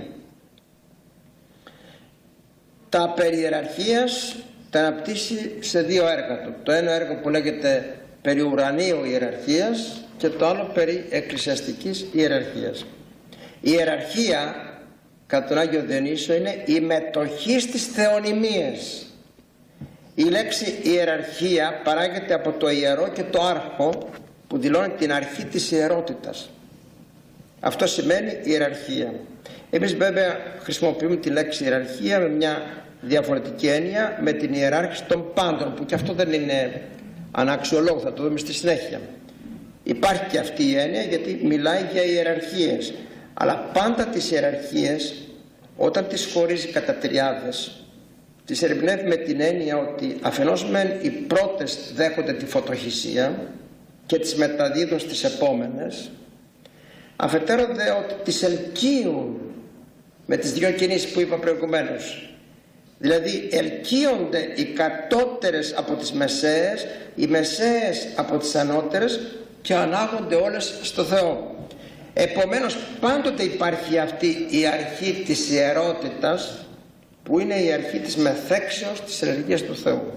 Τα περί ιεραρχίας τα αναπτύσσει σε δύο έργα του. Το ένα έργο που λέγεται περί ουρανίου ιεραρχίας και το άλλο περί εκκλησιαστικής ιεραρχίας. Η ιεραρχία κατά τον Άγιο Διονύσιο είναι η μετοχή στις θεωνυμίες. Η λέξη ιεραρχία παράγεται από το ιερό και το άρχο, που δηλώνει την αρχή της ιερότητας. Αυτό σημαίνει ιεραρχία. Εμείς βέβαια χρησιμοποιούμε τη λέξη ιεραρχία με μια διαφορετική έννοια, με την ιεράρχηση των πάντων, που και αυτό δεν είναι αναξιολόγο, θα το δούμε στη συνέχεια. Υπάρχει και αυτή η έννοια γιατί μιλάει για ιεραρχίες, αλλά πάντα τις ιεραρχίες όταν τις χωρίζει κατά τριάδες, τις ερμηνεύει με την έννοια ότι αφενός μεν οι πρώτες δέχονται τη φωτοχυσία και τις μεταδίδουν στις επόμενες, αφετέρου δε ότι τις ελκύουν με τις δύο κινήσεις που είπα προηγουμένως. Δηλαδή ελκύονται οι κατώτερες από τις μεσαίες, οι μεσαίες από τις ανώτερες και ανάγονται όλες στο Θεό. Επομένως πάντοτε υπάρχει αυτή η αρχή της ιερότητας, που είναι η αρχή της μεθέξεως της ενεργείας του Θεού.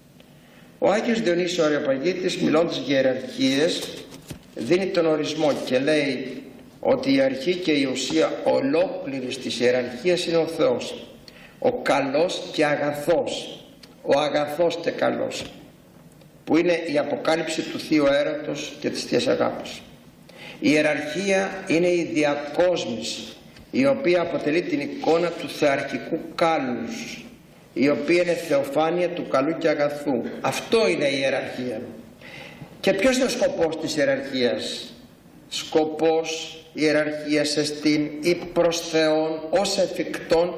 Ο Άγιος Διονύσιος ο Αριοπαγίτης, μιλώντας για ιεραρχίες, δίνει τον ορισμό και λέει ότι η αρχή και η ουσία ολόκληρης της ιεραρχίας είναι ο Θεός, ο καλός και αγαθός, ο αγαθός και καλός, που είναι η αποκάλυψη του Θείου Έρωτος και της Θείας Αγάπης. Η ιεραρχία είναι η διακόσμηση, η οποία αποτελεί την εικόνα του θεαρχικού κάλους, η οποία είναι θεοφάνεια του καλού και αγαθού. Αυτό είναι η ιεραρχία. Και ποιος είναι ο σκοπός της ιεραρχίας? Σκοπός ιεραρχίας εστίν ή προς Θεόν ως εφικτόν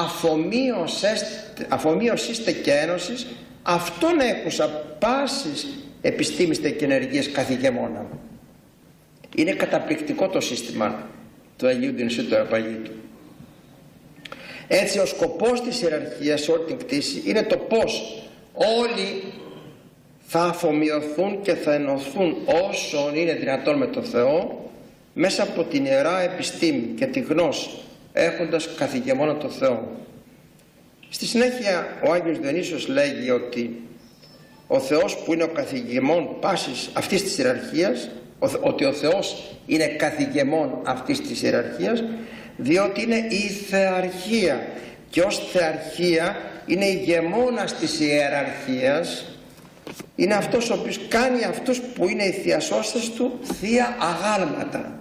αφομοίωσίστε και ένωσης αυτόν έκουσα πάσης επιστήμιστε και ενεργείες καθηγεμόνα. Είναι καταπληκτικό το σύστημα του Αγίου Διονυσίου του Αριοπαγίτου. Έτσι ο σκοπός της ιεραρχίας σε όλη την κτήση είναι το πως όλοι θα αφομοιωθούν και θα ενωθούν όσο είναι δυνατόν με το Θεό μέσα από την ιερά επιστήμη και τη γνώση, έχοντας καθηγεμόνα το Θεό. Στη συνέχεια ο Άγιος Διονύσιος λέγει ότι ο Θεός που είναι ο καθηγεμόν πάσης αυτής της ιεραρχίας, ότι ο Θεός είναι καθηγεμόν αυτής της ιεραρχίας, διότι είναι η θεαρχία και ως θεαρχία είναι η ηγεμόνας της ιεραρχίας, είναι αυτός ο οποίος κάνει αυτούς που είναι οι θειασώστες του θεία αγάλματα.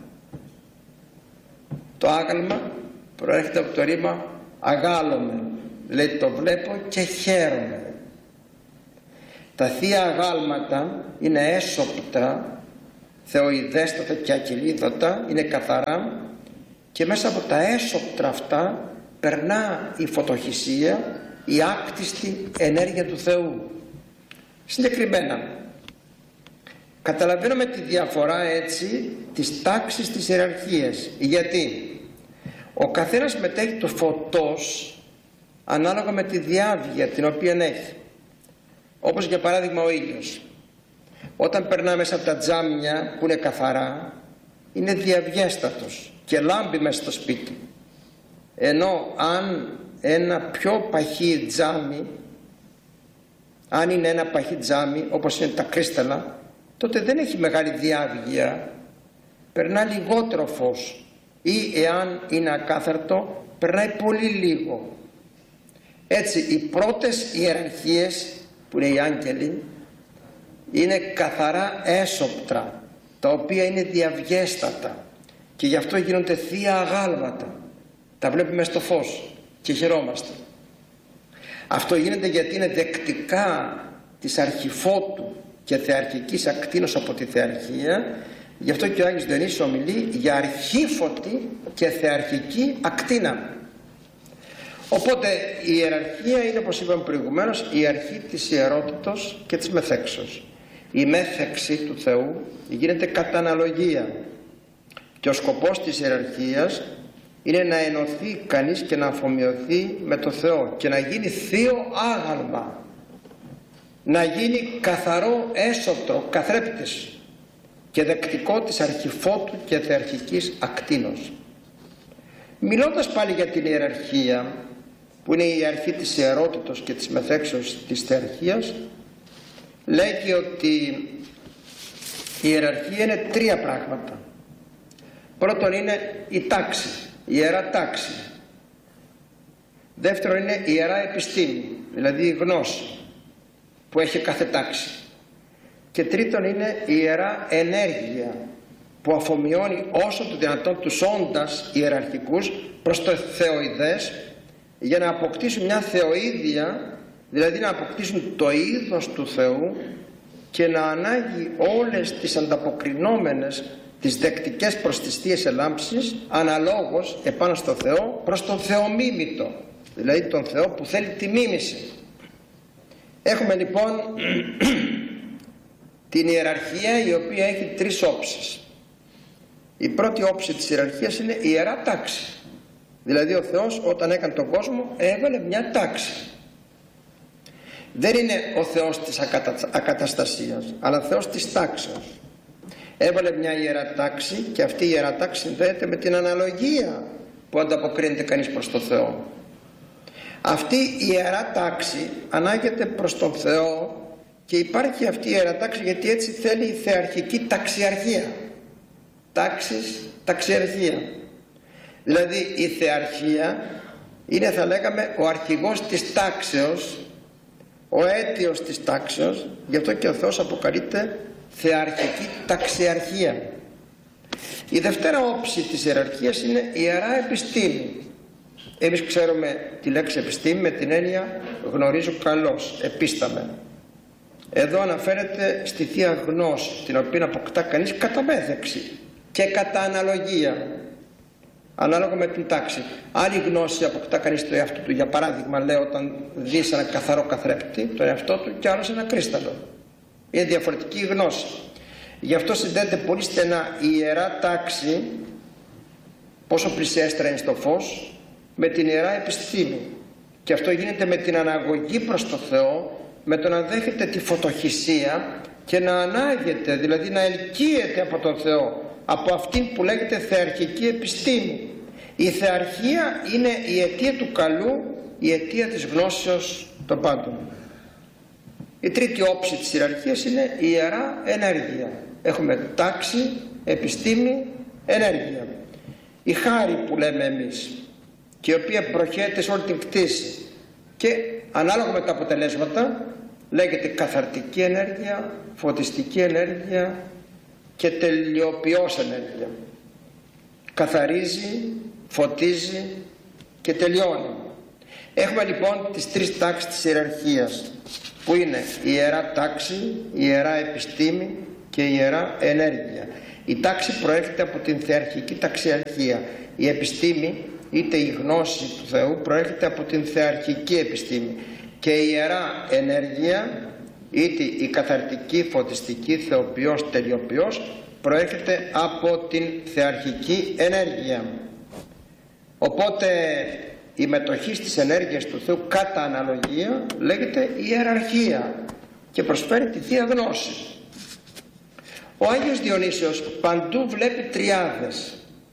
Το άγαλμα προέρχεται από το ρήμα αγάλωμε, δηλαδή το βλέπω και χαίρομαι. Τα θεία αγάλματα είναι έσωπτα, θεοειδέστατα και ακυλίδωτα, είναι καθαρά και μέσα από τα έσωπτρα αυτά περνά η φωτοχυσία, η άκτιστη ενέργεια του Θεού. Συγκεκριμένα, καταλαβαίνουμε τη διαφορά έτσι της τάξης της ιεραρχίας. Γιατί ο καθένας μετέχει το φωτός ανάλογα με τη διάβγεια την οποία έχει. Όπως για παράδειγμα ο ήλιος. Όταν περνά μέσα από τα τζάμια που είναι καθαρά, είναι διαβιέστατος και λάμπει μέσα στο σπίτι. Ενώ αν ένα πιο παχύ τζάμι, αν είναι ένα παχύ τζάμι όπως είναι τα κρίσταλα, τότε δεν έχει μεγάλη διάβγεια, περνά λιγότερο φως, ή εάν είναι ακάθαρτο περνάει πολύ λίγο. Έτσι οι πρώτες ιεραρχίες που είναι οι άγγελοι είναι καθαρά έσωπτρα, τα οποία είναι διαβιέστατα και γι' αυτό γίνονται θεία αγάλματα. Τα βλέπουμε στο φως και χαιρόμαστε. Αυτό γίνεται γιατί είναι δεκτικά της αρχιφώτου και θεαρχικής ακτίνος από τη θεαρχία. Γι' αυτό και ο Άγιος Διονύσιος ομιλεί για αρχίφωτη και θεαρχική ακτίνα. Οπότε η ιεραρχία είναι, όπως είπαμε προηγουμένως, η αρχή της ιερότητος και της μεθέξεως. Η μέθεξη του Θεού γίνεται κατά αναλογία και ο σκοπός της ιεραρχίας είναι να ενωθεί κανείς και να αφομοιωθεί με το Θεό και να γίνει θείο άγαλμα, να γίνει καθαρό έσωτρο, καθρέπτης και δεκτικό της αρχιφώτου και θεαρχικής ακτίνος. Μιλώντας πάλι για την ιεραρχία, που είναι η αρχή της ιερότητος και της μεθέξεως της θεαρχίας, λέγει ότι η ιεραρχία είναι τρία πράγματα. Πρώτον είναι η τάξη, η ιερά τάξη. Δεύτερον είναι η ιερά επιστήμη, δηλαδή η γνώση που έχει κάθε τάξη. Και τρίτον είναι η ιερά ενέργεια που αφομοιώνει όσο το δυνατόν τους όντας ιεραρχικούς προς το θεοειδές, για να αποκτήσουν μια θεοίδια, δηλαδή να αποκτήσουν το είδος του Θεού και να ανάγει όλες τις ανταποκρινόμενες, τις δεκτικές προς τις θείες ελάμψεις αναλόγως επάνω στο Θεό, προς τον θεομίμητο, δηλαδή τον Θεό που θέλει τη μίμηση. Έχουμε λοιπόν την ιεραρχία, η οποία έχει τρεις όψεις. Η πρώτη όψη της ιεραρχίας είναι η ιερά τάξη. Δηλαδή ο Θεός όταν έκανε τον κόσμο έβαλε μια τάξη. Δεν είναι ο Θεός της ακατα... ακαταστασίας, αλλά ο Θεός της τάξεως. Έβαλε μια ιερά τάξη και αυτή η ιερά τάξη συνδέεται με την αναλογία που ανταποκρίνεται κανείς προς τον Θεό. Αυτή η ιερά τάξη ανάγεται προς τον Θεό και υπάρχει αυτή η ιερά τάξη γιατί έτσι θέλει η θεαρχική ταξιαρχία. Τάξης, ταξιαρχία. Δηλαδή η θεαρχία είναι, θα λέγαμε, ο αρχηγός της τάξεως, ο αίτιος της τάξεως, γι' αυτό και ο Θεός αποκαλείται θεαρχική ταξιαρχία. Η δευτέρα όψη της ιεραρχίας είναι η ιερά επιστήμη. Εμείς ξέρουμε τη λέξη επιστήμη με την έννοια γνωρίζω καλώς, επίσταμε. Εδώ αναφέρεται στη θεία γνώση, την οποία αποκτά κανείς κατά μέθεξη και κατά αναλογία, ανάλογα με την τάξη. Άλλη γνώση αποκτά κανείς το εαυτό του. Για παράδειγμα, λέω, όταν δεις ένα καθαρό καθρέπτη, τον εαυτό του, και άλλος ένα κρίσταλο. Είναι διαφορετική η γνώση. Γι' αυτό συνδέεται πολύ στενά η ιερά τάξη, πόσο πλησιέστερα είναι στο φως, με την ιερά επιστήμη. Και αυτό γίνεται με την αναγωγή προς το Θεό, με το να δέχεται τη φωτοχυσία και να ανάγεται, δηλαδή να ελκύεται από τον Θεό, από αυτήν που λέγεται θεαρχική επιστήμη. Η θεαρχία είναι η αιτία του καλού, η αιτία της γνώσεως των πάντων. Η τρίτη όψη της ιεραρχίας είναι η ιερά ενέργεια. Έχουμε τάξη, επιστήμη, ενέργεια. Η χάρη που λέμε εμείς, και η οποία προχέεται σε όλη την κτήση και ανάλογα με τα αποτελέσματα λέγεται καθαρτική ενέργεια, φωτιστική ενέργεια και τελειοποιώς ενέργεια. Καθαρίζει, φωτίζει και τελειώνει. Έχουμε λοιπόν τις τρεις τάξεις της ιεραρχίας. που είναι η Ιερά Τάξη, η Ιερά Επιστήμη και η Ιερά Ενέργεια. Η τάξη προέρχεται από την θεαρχική ταξιαρχία. Η επιστήμη, είτε η γνώση του Θεού, προέρχεται από την θεαρχική επιστήμη. Και η Ιερά Ενέργεια, είτε η καθαρτική, φωτιστική, θεοποιός, τελειοποιός, προέρχεται από την θεαρχική ενέργεια. Οπότε η μετοχή στις ενέργειες του Θεού κατά αναλογία λέγεται ιεραρχία και προσφέρει τη Θεία Γνώση. Ο Άγιος Διονύσιος παντού βλέπει τριάδες.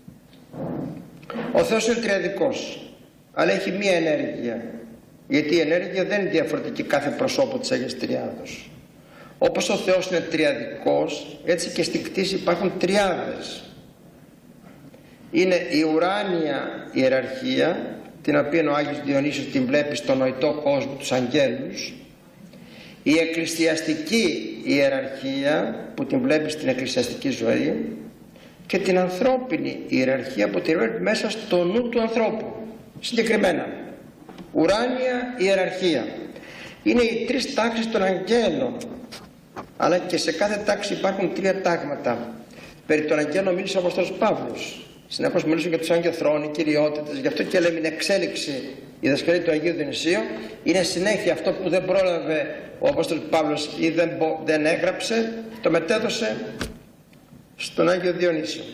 Ο Θεός είναι τριαδικός, αλλά έχει μία ενέργεια, γιατί η ενέργεια δεν είναι διαφορετική κάθε προσώπου της Αγίας Τριάδος. Όπως ο Θεός είναι τριαδικός, έτσι και στην κτήση υπάρχουν τριάδες. Είναι η ουράνια ιεραρχία, την οποία ο Άγιος Διονύσιος την βλέπει στον νοητό κόσμο, τους αγγέλους. Η εκκλησιαστική ιεραρχία που την βλέπει στην εκκλησιαστική ζωή, και την ανθρώπινη ιεραρχία που την βλέπει μέσα στο νου του ανθρώπου. Συγκεκριμένα, ουράνια ιεραρχία. Είναι οι τρεις τάξεις των αγγέλων, αλλά και σε κάθε τάξη υπάρχουν τρία τάγματα. Περί των αγγέλων μίλησε ο Απόστολος Παύλος. Συνεχώς μιλούσε για τους αγγελθρόνοι, κυριότητες. Γι' αυτό και λέμε είναι εξέλιξη η δασκαλία του Αγίου Διονυσίου. Είναι συνέχεια αυτό που δεν πρόλαβε ο Απόστολος Παύλος ή δεν, δεν έγραψε, το μετέδωσε στον Άγιο Διονύσιο.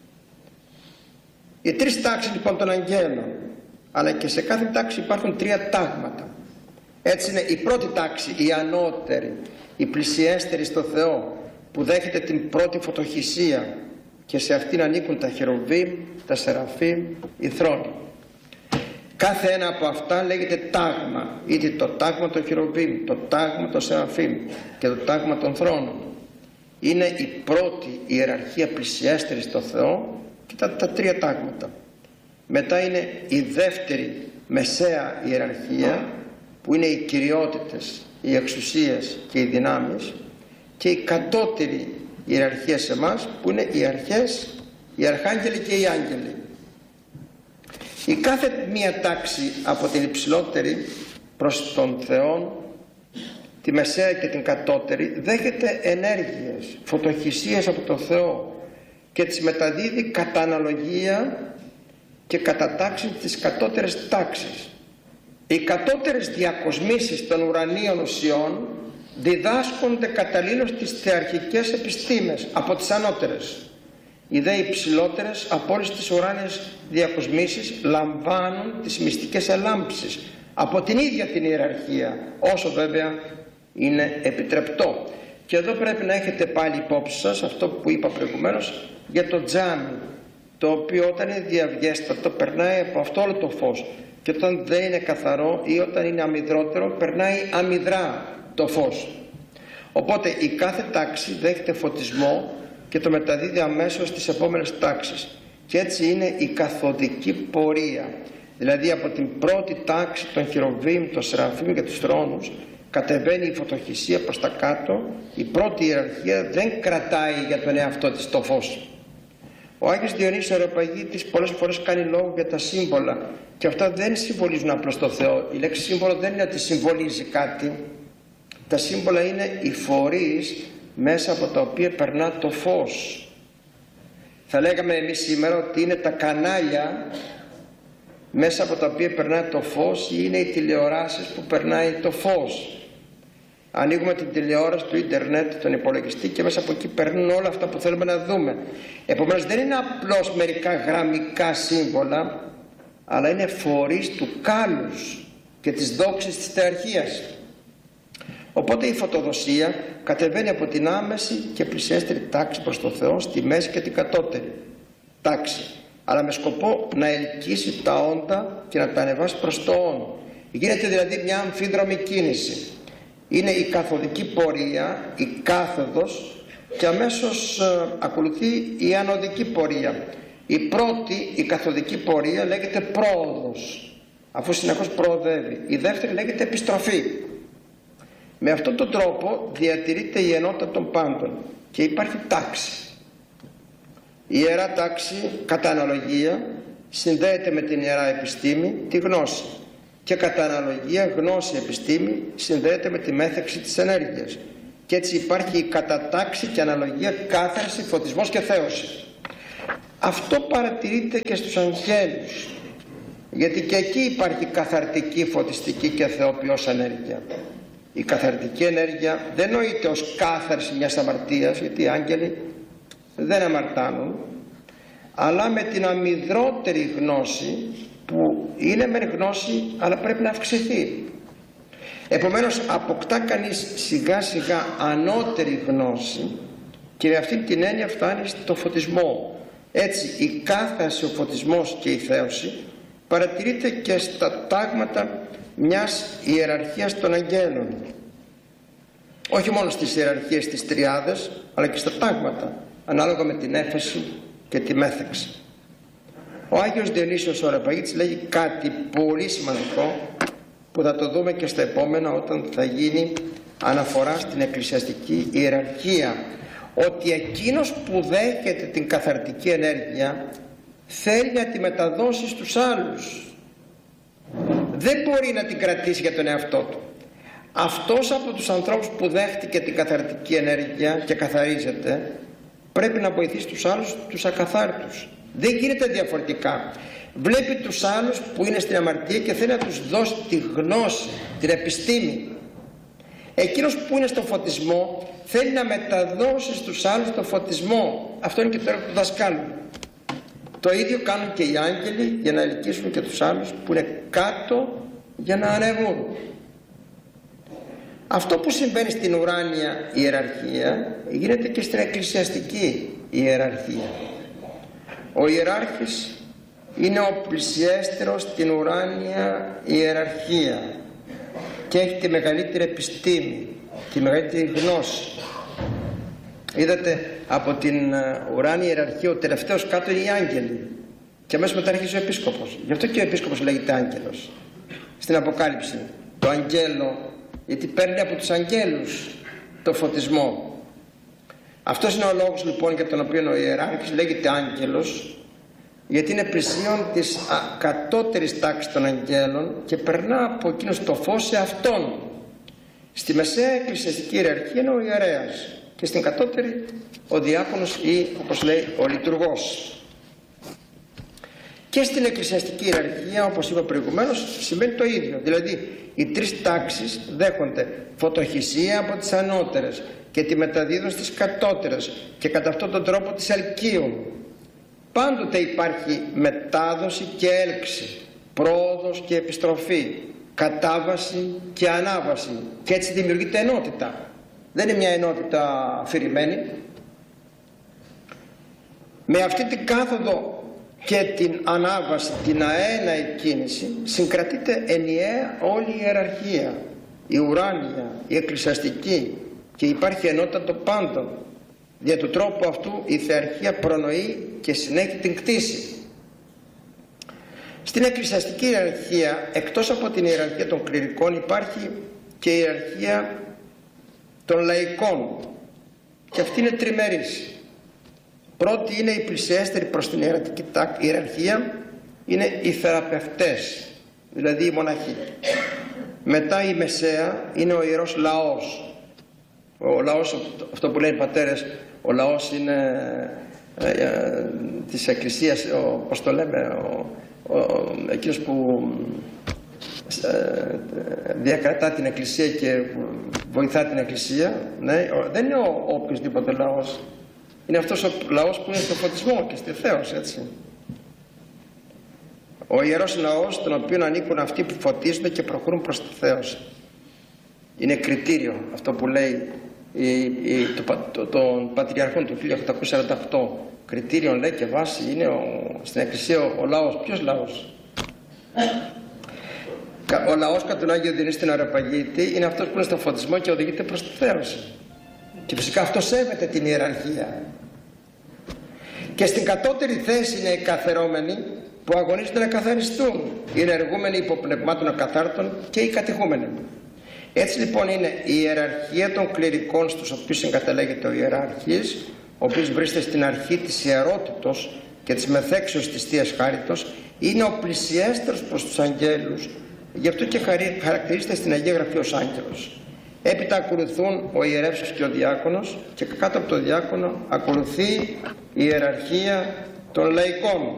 Οι τρεις τάξεις λοιπόν των αγγέλων, αλλά και σε κάθε τάξη υπάρχουν τρία τάγματα. Έτσι είναι η πρώτη τάξη, η ανώτερη, η πλησιέστερη στο Θεό, που δέχεται την πρώτη φωτοχυσία, και σε αυτήν ανήκουν τα χερουβίμ, τα σεραφίμ, οι θρόνοι. Κάθε ένα από αυτά λέγεται τάγμα, είτε το τάγμα των χερουβίμ, το τάγμα των σεραφίμ και το τάγμα των θρόνων. Είναι η πρώτη ιεραρχία πλησιέστερη στο Θεό και τα, τα τρία τάγματα. Μετά είναι η δεύτερη μεσαία ιεραρχία, που είναι οι κυριότητες, οι εξουσίες και οι δυνάμεις, και η κατώτερη ιεραρχία σε εμάς, που είναι οι αρχές, οι αρχάγγελοι και οι άγγελοι. Η κάθε μία τάξη από την υψηλότερη προς τον Θεό, τη μεσαία και την κατώτερη, δέχεται ενέργειες, φωτοχυσίες από τον Θεό και τις μεταδίδει κατά αναλογία και κατά τάξη τις κατώτερες τάξεις. Οι κατώτερες διακοσμήσεις των ουρανίων ουσιών διδάσκονται καταλήλως τις θεαρχικές επιστήμες από τις ανώτερες. Οι δε υψηλότερες από όλες τις ουράνιες διακοσμήσεις λαμβάνουν τις μυστικές ελάμψεις από την ίδια την ιεραρχία, όσο βέβαια είναι επιτρεπτό. Και εδώ πρέπει να έχετε πάλι υπόψη σας αυτό που είπα προηγουμένως για το τζάμι, το οποίο όταν είναι διαβιέστατο περνάει από αυτό όλο το φως, και όταν δεν είναι καθαρό ή όταν είναι αμυδρότερο περνάει αμυδρά το φως. Οπότε η κάθε τάξη δέχεται φωτισμό και το μεταδίδει αμέσως στις επόμενες τάξεις, και έτσι είναι η καθοδική πορεία. Δηλαδή από την πρώτη τάξη των χερουβίμ, των σεραφίμ και τους θρόνους κατεβαίνει η φωτοχυσία προς τα κάτω. Η πρώτη ιεραρχία δεν κρατάει για τον εαυτό της το φως. Ο Άγιος Διονύσιος ο Αριοπαγίτης πολλές φορές κάνει λόγο για τα σύμβολα, και αυτά δεν συμβολίζουν απλώς το Θεό. Η λέξη σύμβολο δεν είναι ότι συμβολίζει κάτι. Τα σύμβολα είναι οι φορείς μέσα από τα οποία περνά το φως. Θα λέγαμε εμείς σήμερα ότι είναι τα κανάλια μέσα από τα οποία περνάει το φως, ή είναι οι τηλεοράσεις που περνάει το φως. Ανοίγουμε την τηλεόραση, το ίντερνετ, τον υπολογιστή, και μέσα από εκεί περνούν όλα αυτά που θέλουμε να δούμε. Επομένως δεν είναι απλώς μερικά γραμμικά σύμβολα, αλλά είναι φορείς του κάλους και της δόξης της θεαρχίας. Οπότε η φωτοδοσία κατεβαίνει από την άμεση και πλησιέστερη τάξη προς το Θεό στη μέση και την κατώτερη τάξη, αλλά με σκοπό να ελκύσει τα όντα και να τα ανεβάσει προς το όν. Γίνεται δηλαδή μια αμφίδρομη κίνηση. Είναι η καθοδική πορεία, η κάθοδος, και αμέσως ε, ακολουθεί η ανωδική πορεία. Η πρώτη, η καθοδική πορεία, λέγεται πρόοδος, αφού συνεχώς προοδεύει. Η δεύτερη λέγεται επιστροφή. Με αυτόν τον τρόπο διατηρείται η ενότητα των πάντων και υπάρχει τάξη. Η ιερά τάξη κατά αναλογία συνδέεται με την ιερά επιστήμη, τη γνώση. και κατά αναλογία γνώση επιστήμη συνδέεται με τη μέθεξη της ενέργειας και έτσι υπάρχει η κατατάξη και αναλογία, κάθαρση, φωτισμός και θέωση. Αυτό παρατηρείται και στους αγγέλους, γιατί και εκεί υπάρχει καθαρτική, φωτιστική και θεοποιός ενέργεια. Η καθαρτική ενέργεια δεν νοείται ως κάθαρση μιας αμαρτίας, γιατί οι άγγελοι δεν αμαρτάνουν, αλλά με την αμυδρότερη γνώση, που είναι μεν γνώση αλλά πρέπει να αυξηθεί. Επομένως αποκτά κανείς σιγά σιγά ανώτερη γνώση και με αυτή την έννοια φτάνει στο φωτισμό. Έτσι η κάθαρση, ο φωτισμός και η θέωση παρατηρείται και στα τάγματα μιας ιεραρχίας των αγγέλων. Όχι μόνο στις ιεραρχίες της τριάδες, αλλά και στα τάγματα, ανάλογα με την έφεση και τη μέθεξη. Ο Άγιος Διονύσιος ο Αreopagitης λέγει κάτι πολύ σημαντικό που θα το δούμε και στα επόμενα όταν θα γίνει αναφορά στην εκκλησιαστική ιεραρχία, ότι εκείνος που δέχεται την καθαρτική ενέργεια θέλει να τη μεταδώσει στους άλλους. Δεν μπορεί να την κρατήσει για τον εαυτό του. Αυτός από τους ανθρώπους που δέχτηκε την καθαρτική ενέργεια και καθαρίζεται πρέπει να βοηθήσει τους άλλους, τους ακαθάρτους. Δεν γίνεται διαφορετικά. Βλέπει τους άλλους που είναι στην αμαρτία και θέλει να τους δώσει τη γνώση, την επιστήμη. Εκείνος που είναι στο φωτισμό θέλει να μεταδώσει στους άλλους το φωτισμό. Αυτό είναι και το έργο του δασκάλου. Το ίδιο κάνουν και οι άγγελοι για να ελκύσουν και τους άλλους που είναι κάτω για να ανεβούν. Αυτό που συμβαίνει στην ουράνια ιεραρχία γίνεται και στην εκκλησιαστική ιεραρχία. Ο ιεράρχης είναι ο πλησιέστερος στην ουράνια ιεραρχία και έχει τη μεγαλύτερη επιστήμη, τη μεγαλύτερη γνώση. Είδατε, από την ουράνια ιεραρχία ο τελευταίος κάτω είναι οι άγγελοι και αμέσως μετά αρχίζει ο επίσκοπος. Γι' αυτό και ο επίσκοπος λέγεται άγγελος στην Αποκάλυψη, το αγγέλο, γιατί παίρνει από τους αγγέλους το φωτισμό. Αυτός είναι ο λόγος λοιπόν για τον οποίο ο ιεράρχης λέγεται άγγελος, γιατί είναι πλησίον της κατώτερης τάξης των αγγέλων και περνά από εκείνος το φως σε αυτόν. Στη μεσαία εκκλησιαστική ιεραρχία είναι ο ιερέας και στην κατώτερη ο διάκονος ή, όπως λέει, ο λειτουργός. Και στην εκκλησιαστική ιεραρχία, όπως είπα προηγουμένως, σημαίνει το ίδιο. Δηλαδή οι τρεις τάξεις δέχονται φωτοχυσία από τις ανώτερες και τη μεταδίδουν στις κατώτερες και κατά αυτόν τον τρόπο τις ελκύουν. Πάντοτε υπάρχει μετάδοση και έλξη, πρόοδος και επιστροφή, κατάβαση και ανάβαση και έτσι δημιουργείται ενότητα. Δεν είναι μια ενότητα αφηρημένη. Με αυτή την κάθοδο και την ανάβαση, την αέναη κίνηση συγκρατείται ενιαία όλη η ιεραρχία, η ουράνια, η εκκλησιαστική και υπάρχει ενότητα των πάντων. Δια του τρόπου αυτού η θεαρχία προνοεί και συνέχει την κτήση. Στην εκκλησιαστική ιεραρχία, εκτός από την ιεραρχία των κληρικών, υπάρχει και η ιεραρχία των λαϊκών και αυτή είναι τριμερής. Πρώτη είναι η πλησιέστερη προς την ιερατική ιεραρχία, είναι οι θεραπευτές, δηλαδή οι μοναχοί. Μετά η μεσαία είναι ο ιερός λαός. Ο λαός, αυτό που λένε οι πατέρες, ο λαός είναι ε, ε, της εκκλησίας, ο, πώς το λέμε, ο, ο, εκείνος που ε, διακρατά την εκκλησία και βοηθά την εκκλησία. Ναι, ο, δεν είναι ο, ο οποιοσδήποτε λαός. Είναι αυτός ο λαός που είναι στο φωτισμό και στη θέωση, έτσι. Ο ιερός λαός, τον οποίο ανήκουν αυτοί που φωτίζονται και προχωρούν προς τη θέωση. Είναι κριτήριο αυτό που λέει η, η, το, το, των Πατριαρχών του χίλια οκτακόσια σαράντα οκτώ. Κριτήριο λέει και βάση είναι ο, στην εκκλησία ο, ο λαός. Ποιος λαός? Ο λαός κατά τον Άγιο Διονύσιο τον Αreopagίτη είναι αυτός που είναι στο φωτισμό και οδηγείται προς τη θέωση. Και φυσικά αυτό σέβεται την ιεραρχία. Και στην κατώτερη θέση είναι οι καθερώμενοι που αγωνίζονται να καθαριστούν, οι ενεργούμενοι υποπνευμάτων ακαθάρτων και οι κατηχούμενοι. Έτσι λοιπόν είναι η ιεραρχία των κληρικών, στους οποίους συγκαταλέγεται ο ιεράρχης, ο οποίος βρίσκεται στην αρχή της ιερότητος και της μεθέξεως της Θείας Χάριτος, είναι ο πλησιέστερος προς τους αγγέλους, Γι' αυτό και χαρακτηρίζεται στην Αγία Γραφή ως άγγελος. Έπειτα ακολουθούν ο ιερεύς και ο διάκονος, και κάτω από το διάκονο ακολουθεί η ιεραρχία των λαϊκών.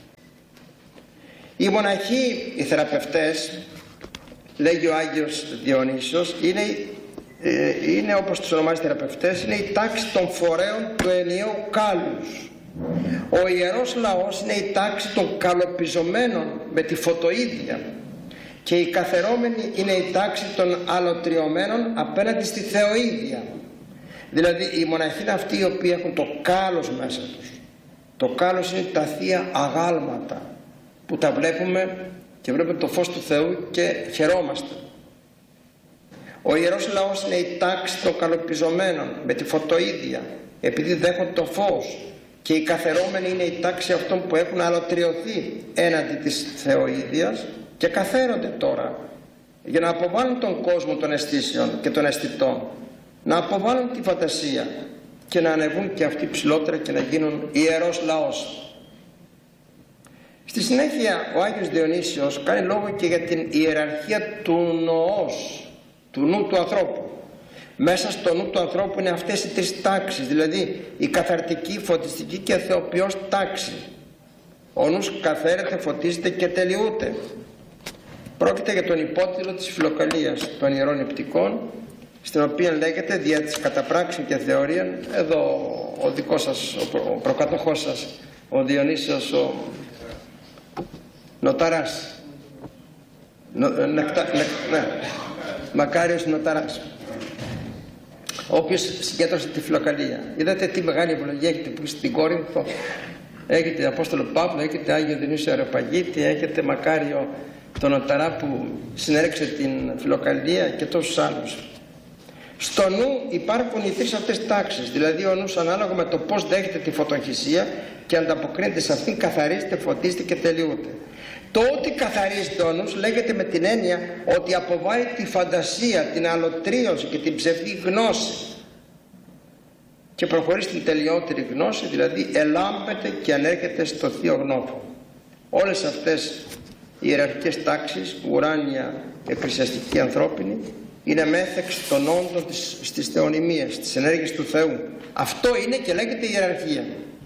Οι μοναχοί, οι θεραπευτές, λέγει ο Άγιος Διονύσιος, είναι, ε, είναι όπως τους ονομάζει θεραπευτές, είναι η τάξη των φορέων του ενιαίου κάλους. Ο ιερός λαός είναι η τάξη των καλοπιζωμένων με τη φωτοίδια, και η καθερώμενη είναι η τάξη των αλωτριωμένων απέναντι στη θεοίδια. Δηλαδή οι μοναχοί είναι αυτοί οι οποίοι έχουν το κάλος μέσα τους. Το κάλος είναι τα θεία αγάλματα που τα βλέπουμε και βλέπουμε το φως του Θεού και χαιρόμαστε. Ο ιερός λαός είναι η τάξη των καλοπιζωμένων με τη φωτοίδια, επειδή δέχονται το φως, και η καθερώμενη είναι η τάξη αυτών που έχουν αλωτριωθεί έναντι της θεοίδιας και καθαίρονται τώρα για να αποβάλουν τον κόσμο των αισθήσεων και των αισθητών, να αποβάλουν τη φαντασία και να ανεβούν και αυτοί ψηλότερα και να γίνουν ιερός λαός. Στη συνέχεια ο Άγιος Διονύσιος κάνει λόγο και για την ιεραρχία του νοός, του νου του ανθρώπου. Μέσα στο νου του ανθρώπου είναι αυτές οι τρεις τάξεις, δηλαδή η καθαρτική, η φωτιστική και θεοποιός τάξη. Ο νους καθαίρεται, φωτίζεται και τελειούται. Πρόκειται για τον υπότιτλο της Φιλοκαλίας των Ιερών Νηπτικών, στην οποία λέγεται δια της καταπράξεων και θεωρίαν, εδώ ο δικός σας, ο, προ, ο προκατοχός σας, ο Διονύσιος, ο Νοταράς, νο, νεκτα, νε, ναι, Μακάριος Νοταράς, ο οποίος συγκέντρωσε τη Φιλοκαλία. Είδατε τι μεγάλη ευλογία έχετε που στην Κόρινθο. Έχετε Απόστολο Παύλο, έχετε Άγιο Διονύσιο Αεροπαγίτη, έχετε Μακάριο τον Νοταρά που συνέρεξε την Φιλοκαλία και τόσους άλλους. Στο νου υπάρχουν οι τρεις αυτές τάξεις, δηλαδή ο νους ανάλογα με το πώς δέχεται τη φωτοχυσία και ανταποκρίνεται σε αυτήν, καθαρίζεται, φωτίζεται και τελειούται. Το ότι καθαρίζεται ο νους λέγεται με την έννοια ότι αποβάλλει τη φαντασία, την αλωτρίωση και την ψευδή γνώση και προχωρεί στην τελειότερη γνώση, δηλαδή ελάμπεται και ανέρχεται στο θείο γνώφο. Όλες αυτές οι ιεραρχικές τάξεις, ουράνια, εκκλησιαστική, ανθρώπινη, είναι μέθεξη των όντων της, στις θεωνυμίες, της ενέργειας του Θεού. Αυτό είναι και λέγεται ιεραρχία.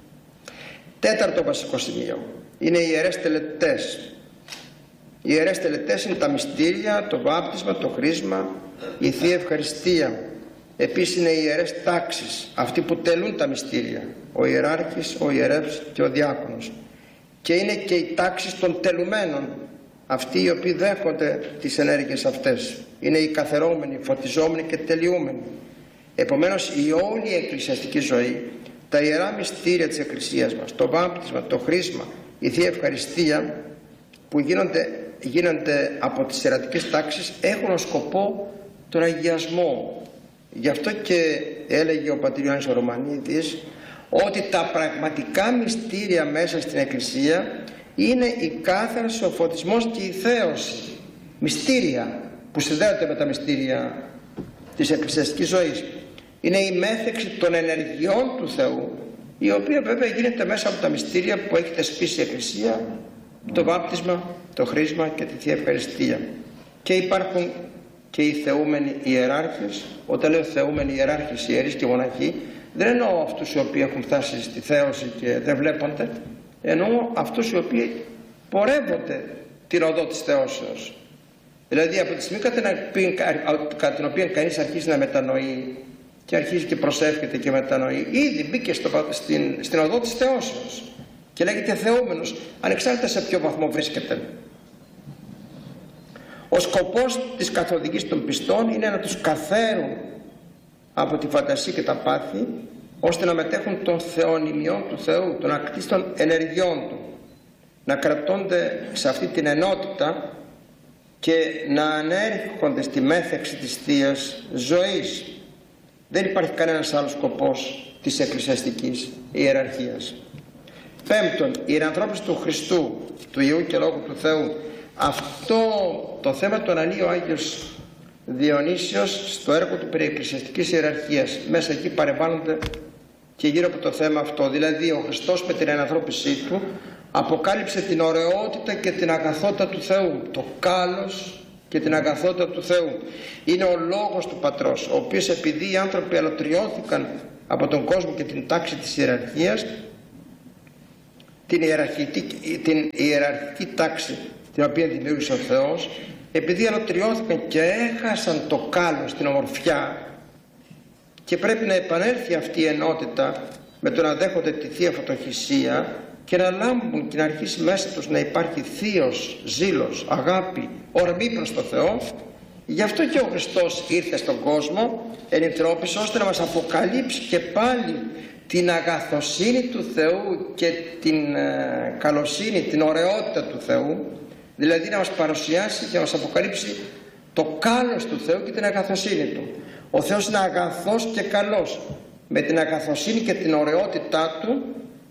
Τέταρτο βασικό σημείο είναι οι ιερές τελετές. Οι ιερές τελετές είναι τα μυστήρια, το βάπτισμα, το χρίσμα, η Θεία Ευχαριστία. Επίσης είναι οι ιερές τάξεις, αυτοί που τελούν τα μυστήρια, ο ιεράρχης, ο ιερεύς και ο διάκονος. Και είναι και οι τάξεις των τελουμένων, αυτοί οι οποίοι δέχονται τις ενέργειες αυτές. Είναι οι καθερώμενοι, φωτιζόμενοι και τελειούμενοι. Επομένως η όλη εκκλησιαστική ζωή, τα ιερά μυστήρια της Εκκλησίας μας, το βάπτισμα, το χρίσμα, η Θεία Ευχαριστία που γίνονται, γίνονται από τις ιερατικές τάξεις, έχουν ως σκοπό τον αγιασμό. Γι' αυτό και έλεγε ο πατήρ Ιωάννης ο Ρωμανίδης ότι τα πραγματικά μυστήρια μέσα στην Εκκλησία είναι η κάθαρση, ο φωτισμός και η θέωση. Μυστήρια που συνδέονται με τα μυστήρια της εκκλησιαστικής ζωής. Είναι η μέθεξη των ενεργειών του Θεού, η οποία βέβαια γίνεται μέσα από τα μυστήρια που έχει θεσπίσει η Εκκλησία, το βάπτισμα, το χρίσμα και τη Θεία Ευχαριστία. Και υπάρχουν και οι θεούμενοι ιεράρχες. Όταν λέω θεούμενοι ιεράρχες, ιερείς και μοναχοί, δεν εννοώ αυτούς οι οποίοι έχουν φτάσει στη θέωση και δεν βλέπονται, εννοώ αυτούς οι οποίοι πορεύονται την οδό της θεώσεως. Δηλαδή από τη στιγμή κατά την οποία κανείς αρχίζει να μετανοεί και αρχίζει και προσεύχεται και μετανοεί, ήδη μπήκε στο, στην, στην οδό της θεώσεως και λέγεται θεούμενος, ανεξάρτητα σε ποιο βαθμό βρίσκεται. Ο σκοπός της καθοδικής των πιστών είναι να τους καθαίρουν από τη φαντασία και τα πάθη, ώστε να μετέχουν των θεωνυμιών του Θεού, των ακτίστων ενεργειών του, να κρατώνται σε αυτή την ενότητα και να ανέρχονται στη μέθεξη της Θείας Ζωής. Δεν υπάρχει κανένας άλλος σκοπός της εκκλησιαστικής ιεραρχίας. Πέμπτον, η ιερανθρώπιση του Χριστού, του Υιού και Λόγου του Θεού. Αυτό το θέμα το αναλύει ο Άγιος Διονύσιος στο έργο του περί εκκλησιαστικής ιεραρχίας. Μέσα εκεί παρεμβάλλονται και γύρω από το θέμα αυτό, δηλαδή ο Χριστός με την ιερανθρώπισή του αποκάλυψε την ωραιότητα και την αγαθότητα του Θεού, το κάλος και την αγαθότητα του Θεού. Είναι ο λόγος του Πατρός, ο οποίος επειδή οι άνθρωποι αλωτριώθηκαν από τον κόσμο και την τάξη της ιεραρχίας, την ιεραρχική, την ιεραρχική τάξη την οποία δημιούργησε ο Θεός, επειδή αλωτριώθηκαν και έχασαν το κάλος, την ομορφιά, και πρέπει να επανέλθει αυτή η ενότητα με το να δέχονται τη Θεία Φωτοχυσία και να λάμπουν και να αρχίσει μέσα τους να υπάρχει θείος ζήλος, αγάπη, ορμή προς το Θεό. Γι' αυτό και ο Χριστός ήρθε στον κόσμο, ενηθρώπησε, ώστε να μας αποκαλύψει και πάλι την αγαθοσύνη του Θεού και την ε, καλοσύνη, την ωραιότητα του Θεού, δηλαδή να μας παρουσιάσει και να μας αποκαλύψει το κάλος του Θεού και την αγαθοσύνη του. Ο Θεός είναι αγαθός και καλός. Με την αγαθοσύνη και την ωραιότητά του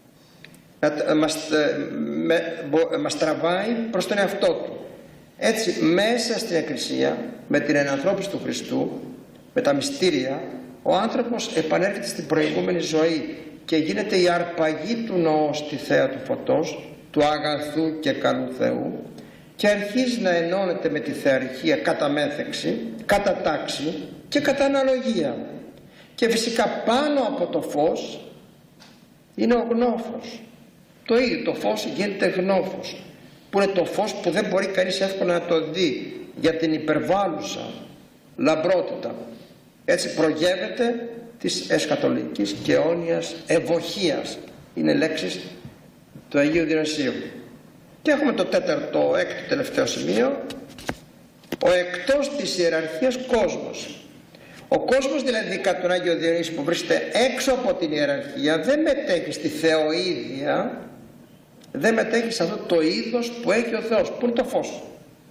μας, με, μας τραβάει προς τον εαυτό του. Έτσι μέσα στην Εκκλησία, με την ενανθρώπιση του Χριστού, με τα μυστήρια, ο άνθρωπος επανέρχεται στην προηγούμενη ζωή και γίνεται η αρπαγή του νόου στη θέα του φωτός, του αγαθού και καλού Θεού, και αρχίζει να ενώνεται με τη θεαρχία κατά μέθεξη, κατά τάξη και κατά αναλογία. Και φυσικά πάνω από το φως είναι ο γνώφος. Το ίδιο το φως γίνεται γνώφος, που είναι το φως που δεν μπορεί κανείς εύκολα να το δει για την υπερβάλλουσα λαμπρότητα. Έτσι προγεύεται της εσκατολικής και αιώνιας ευωχίας. Είναι λέξεις του Αγίου Διονυσίου. Και έχουμε το τέταρτο, έκτο τελευταίο σημείο, ο εκτός της ιεραρχίας κόσμος. Ο κόσμος δηλαδή κατά τον Άγιο Διονύσιο που βρίσκεται έξω από την ιεραρχία δεν μετέχει στη θεοίδια, δεν μετέχει σε αυτό το είδος που έχει ο Θεός, που είναι το φως.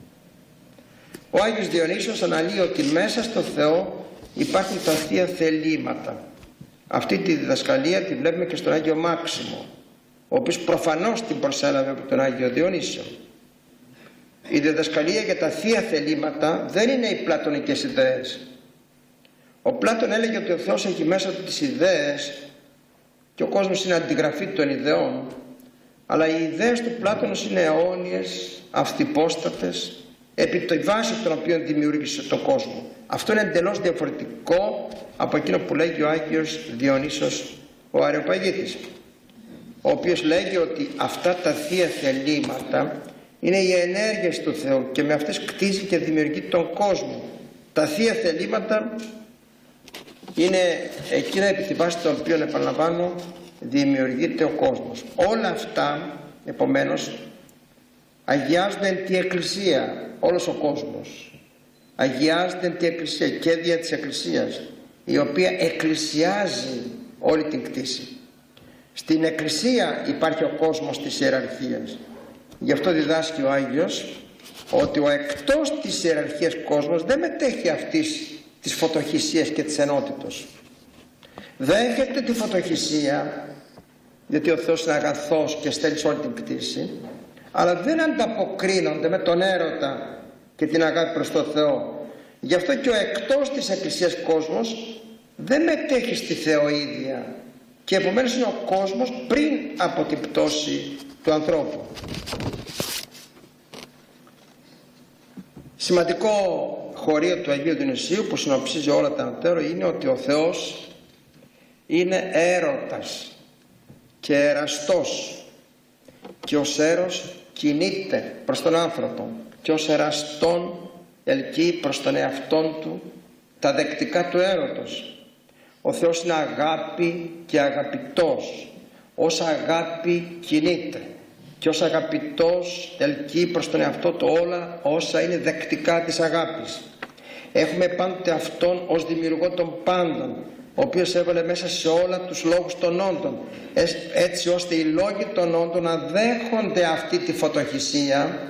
Ο Άγιος Διονύσιος αναλύει ότι μέσα στο Θεό υπάρχουν τα θεία θελήματα. Αυτή τη διδασκαλία τη βλέπουμε και στον Άγιο Μάξιμο, ο οποίος προφανώς την προσέλαβε από τον Άγιο Διονύσιο. Η διδασκαλία για τα θεία θελήματα δεν είναι οι πλατωνικές ιδέες. Ο Πλάτων έλεγε ότι ο Θεός έχει μέσα του τις ιδέες και ο κόσμος είναι αντιγραφή των ιδεών, αλλά οι ιδέες του Πλάτωνος είναι αιώνιες, αυθυπόστατες, επί τη βάση των οποίων δημιούργησε τον κόσμο. Αυτό είναι εντελώς διαφορετικό από εκείνο που λέγει ο Άγιος Διονύσιος ο Αρεοπαγίτης, ο οποίος λέγει ότι αυτά τα θεία θελήματα είναι οι ενέργειες του Θεού και με αυτές κτίζει και δημιουργεί τον κόσμο. Τα θεία θελήματα είναι εκείνα επί τη βάση των οποίων, επαναλαμβάνω, δημιουργείται ο κόσμος. Όλα αυτά επομένως αγιάζονται εν τη Εκκλησία, όλος ο κόσμος αγιάζεται εν τη Εκκλησία και δια της Εκκλησίας, η οποία εκκλησιάζει όλη την κτήση. Στην Εκκλησία υπάρχει ο κόσμος της ιεραρχίας. Γι' αυτό διδάσκει ο Άγιος ότι ο εκτός της ιεραρχίας κόσμος δεν μετέχει αυτής της φωτοχυσίας και της ενότητος. Δέχεται τη φωτοχυσία, γιατί ο Θεός είναι αγαθός και στέλνει σε όλη την κτήση, αλλά δεν ανταποκρίνονται με τον έρωτα και την αγάπη προς τον Θεό. Γι' αυτό και ο εκτός της Εκκλησίας κόσμος δεν μετέχει στη θεοίδια και επομένως είναι ο κόσμος πριν από την πτώση του ανθρώπου. Σημαντικό χωρίο του Αγίου Διονυσίου που συνοψίζει όλα τα ανωτέρω είναι ότι ο Θεός είναι έρωτας και εραστός και ως έρος κινείται προς τον άνθρωπο και ως εραστόν ελκύει προς τον εαυτόν του τα δεκτικά του έρωτος. Ο Θεός είναι αγάπη και αγαπητός, ως αγάπη κινείται και ως αγαπητός ελκύει προς τον εαυτό του όλα όσα είναι δεκτικά της αγάπης. Έχουμε πάντοτε Αυτόν ως δημιουργό των πάντων, ο οποίος έβαλε μέσα σε όλα τους λόγους των όντων, έτσι ώστε οι λόγοι των όντων να δέχονται αυτή τη φωτοχυσία.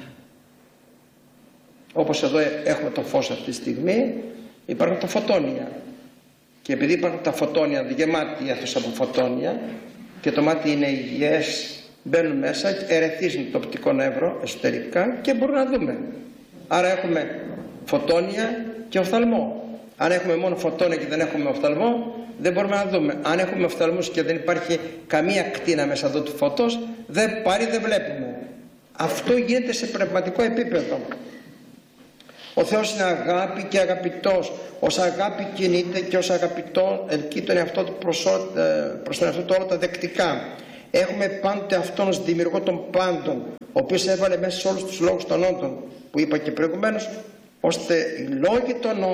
Όπως εδώ έχουμε το φως αυτή τη στιγμή, υπάρχουν τα φωτόνια, και επειδή υπάρχουν τα φωτόνια γεμάτοι αίθουσα από φωτόνια και το μάτι είναι υγιές, μπαίνουν μέσα, ερεθίζουν το οπτικό νεύρο εσωτερικά και μπορούμε να δούμε. Άρα έχουμε φωτόνια και οφθαλμό. Αν έχουμε μόνο φωτόνα και δεν έχουμε οφθαλμό, δεν μπορούμε να δούμε. Αν έχουμε οφθαλμούς και δεν υπάρχει καμία κτίνα μέσα εδώ του φωτός, δεν πάρει, δεν βλέπουμε. Αυτό γίνεται σε πνευματικό επίπεδο. Ο Θεός είναι αγάπη και αγαπητός. Ως αγάπη κινείται και ως αγαπητό ελκύει τον εαυτό του προς, προς τον εαυτό του όλα τα δεκτικά. Έχουμε πάντοτε αυτόν ως δημιουργό των πάντων, ο οποίος έβαλε μέσα σε όλους τους λόγους των όντων, που είπα και προηγουμένως, ώστε οι λόγοι των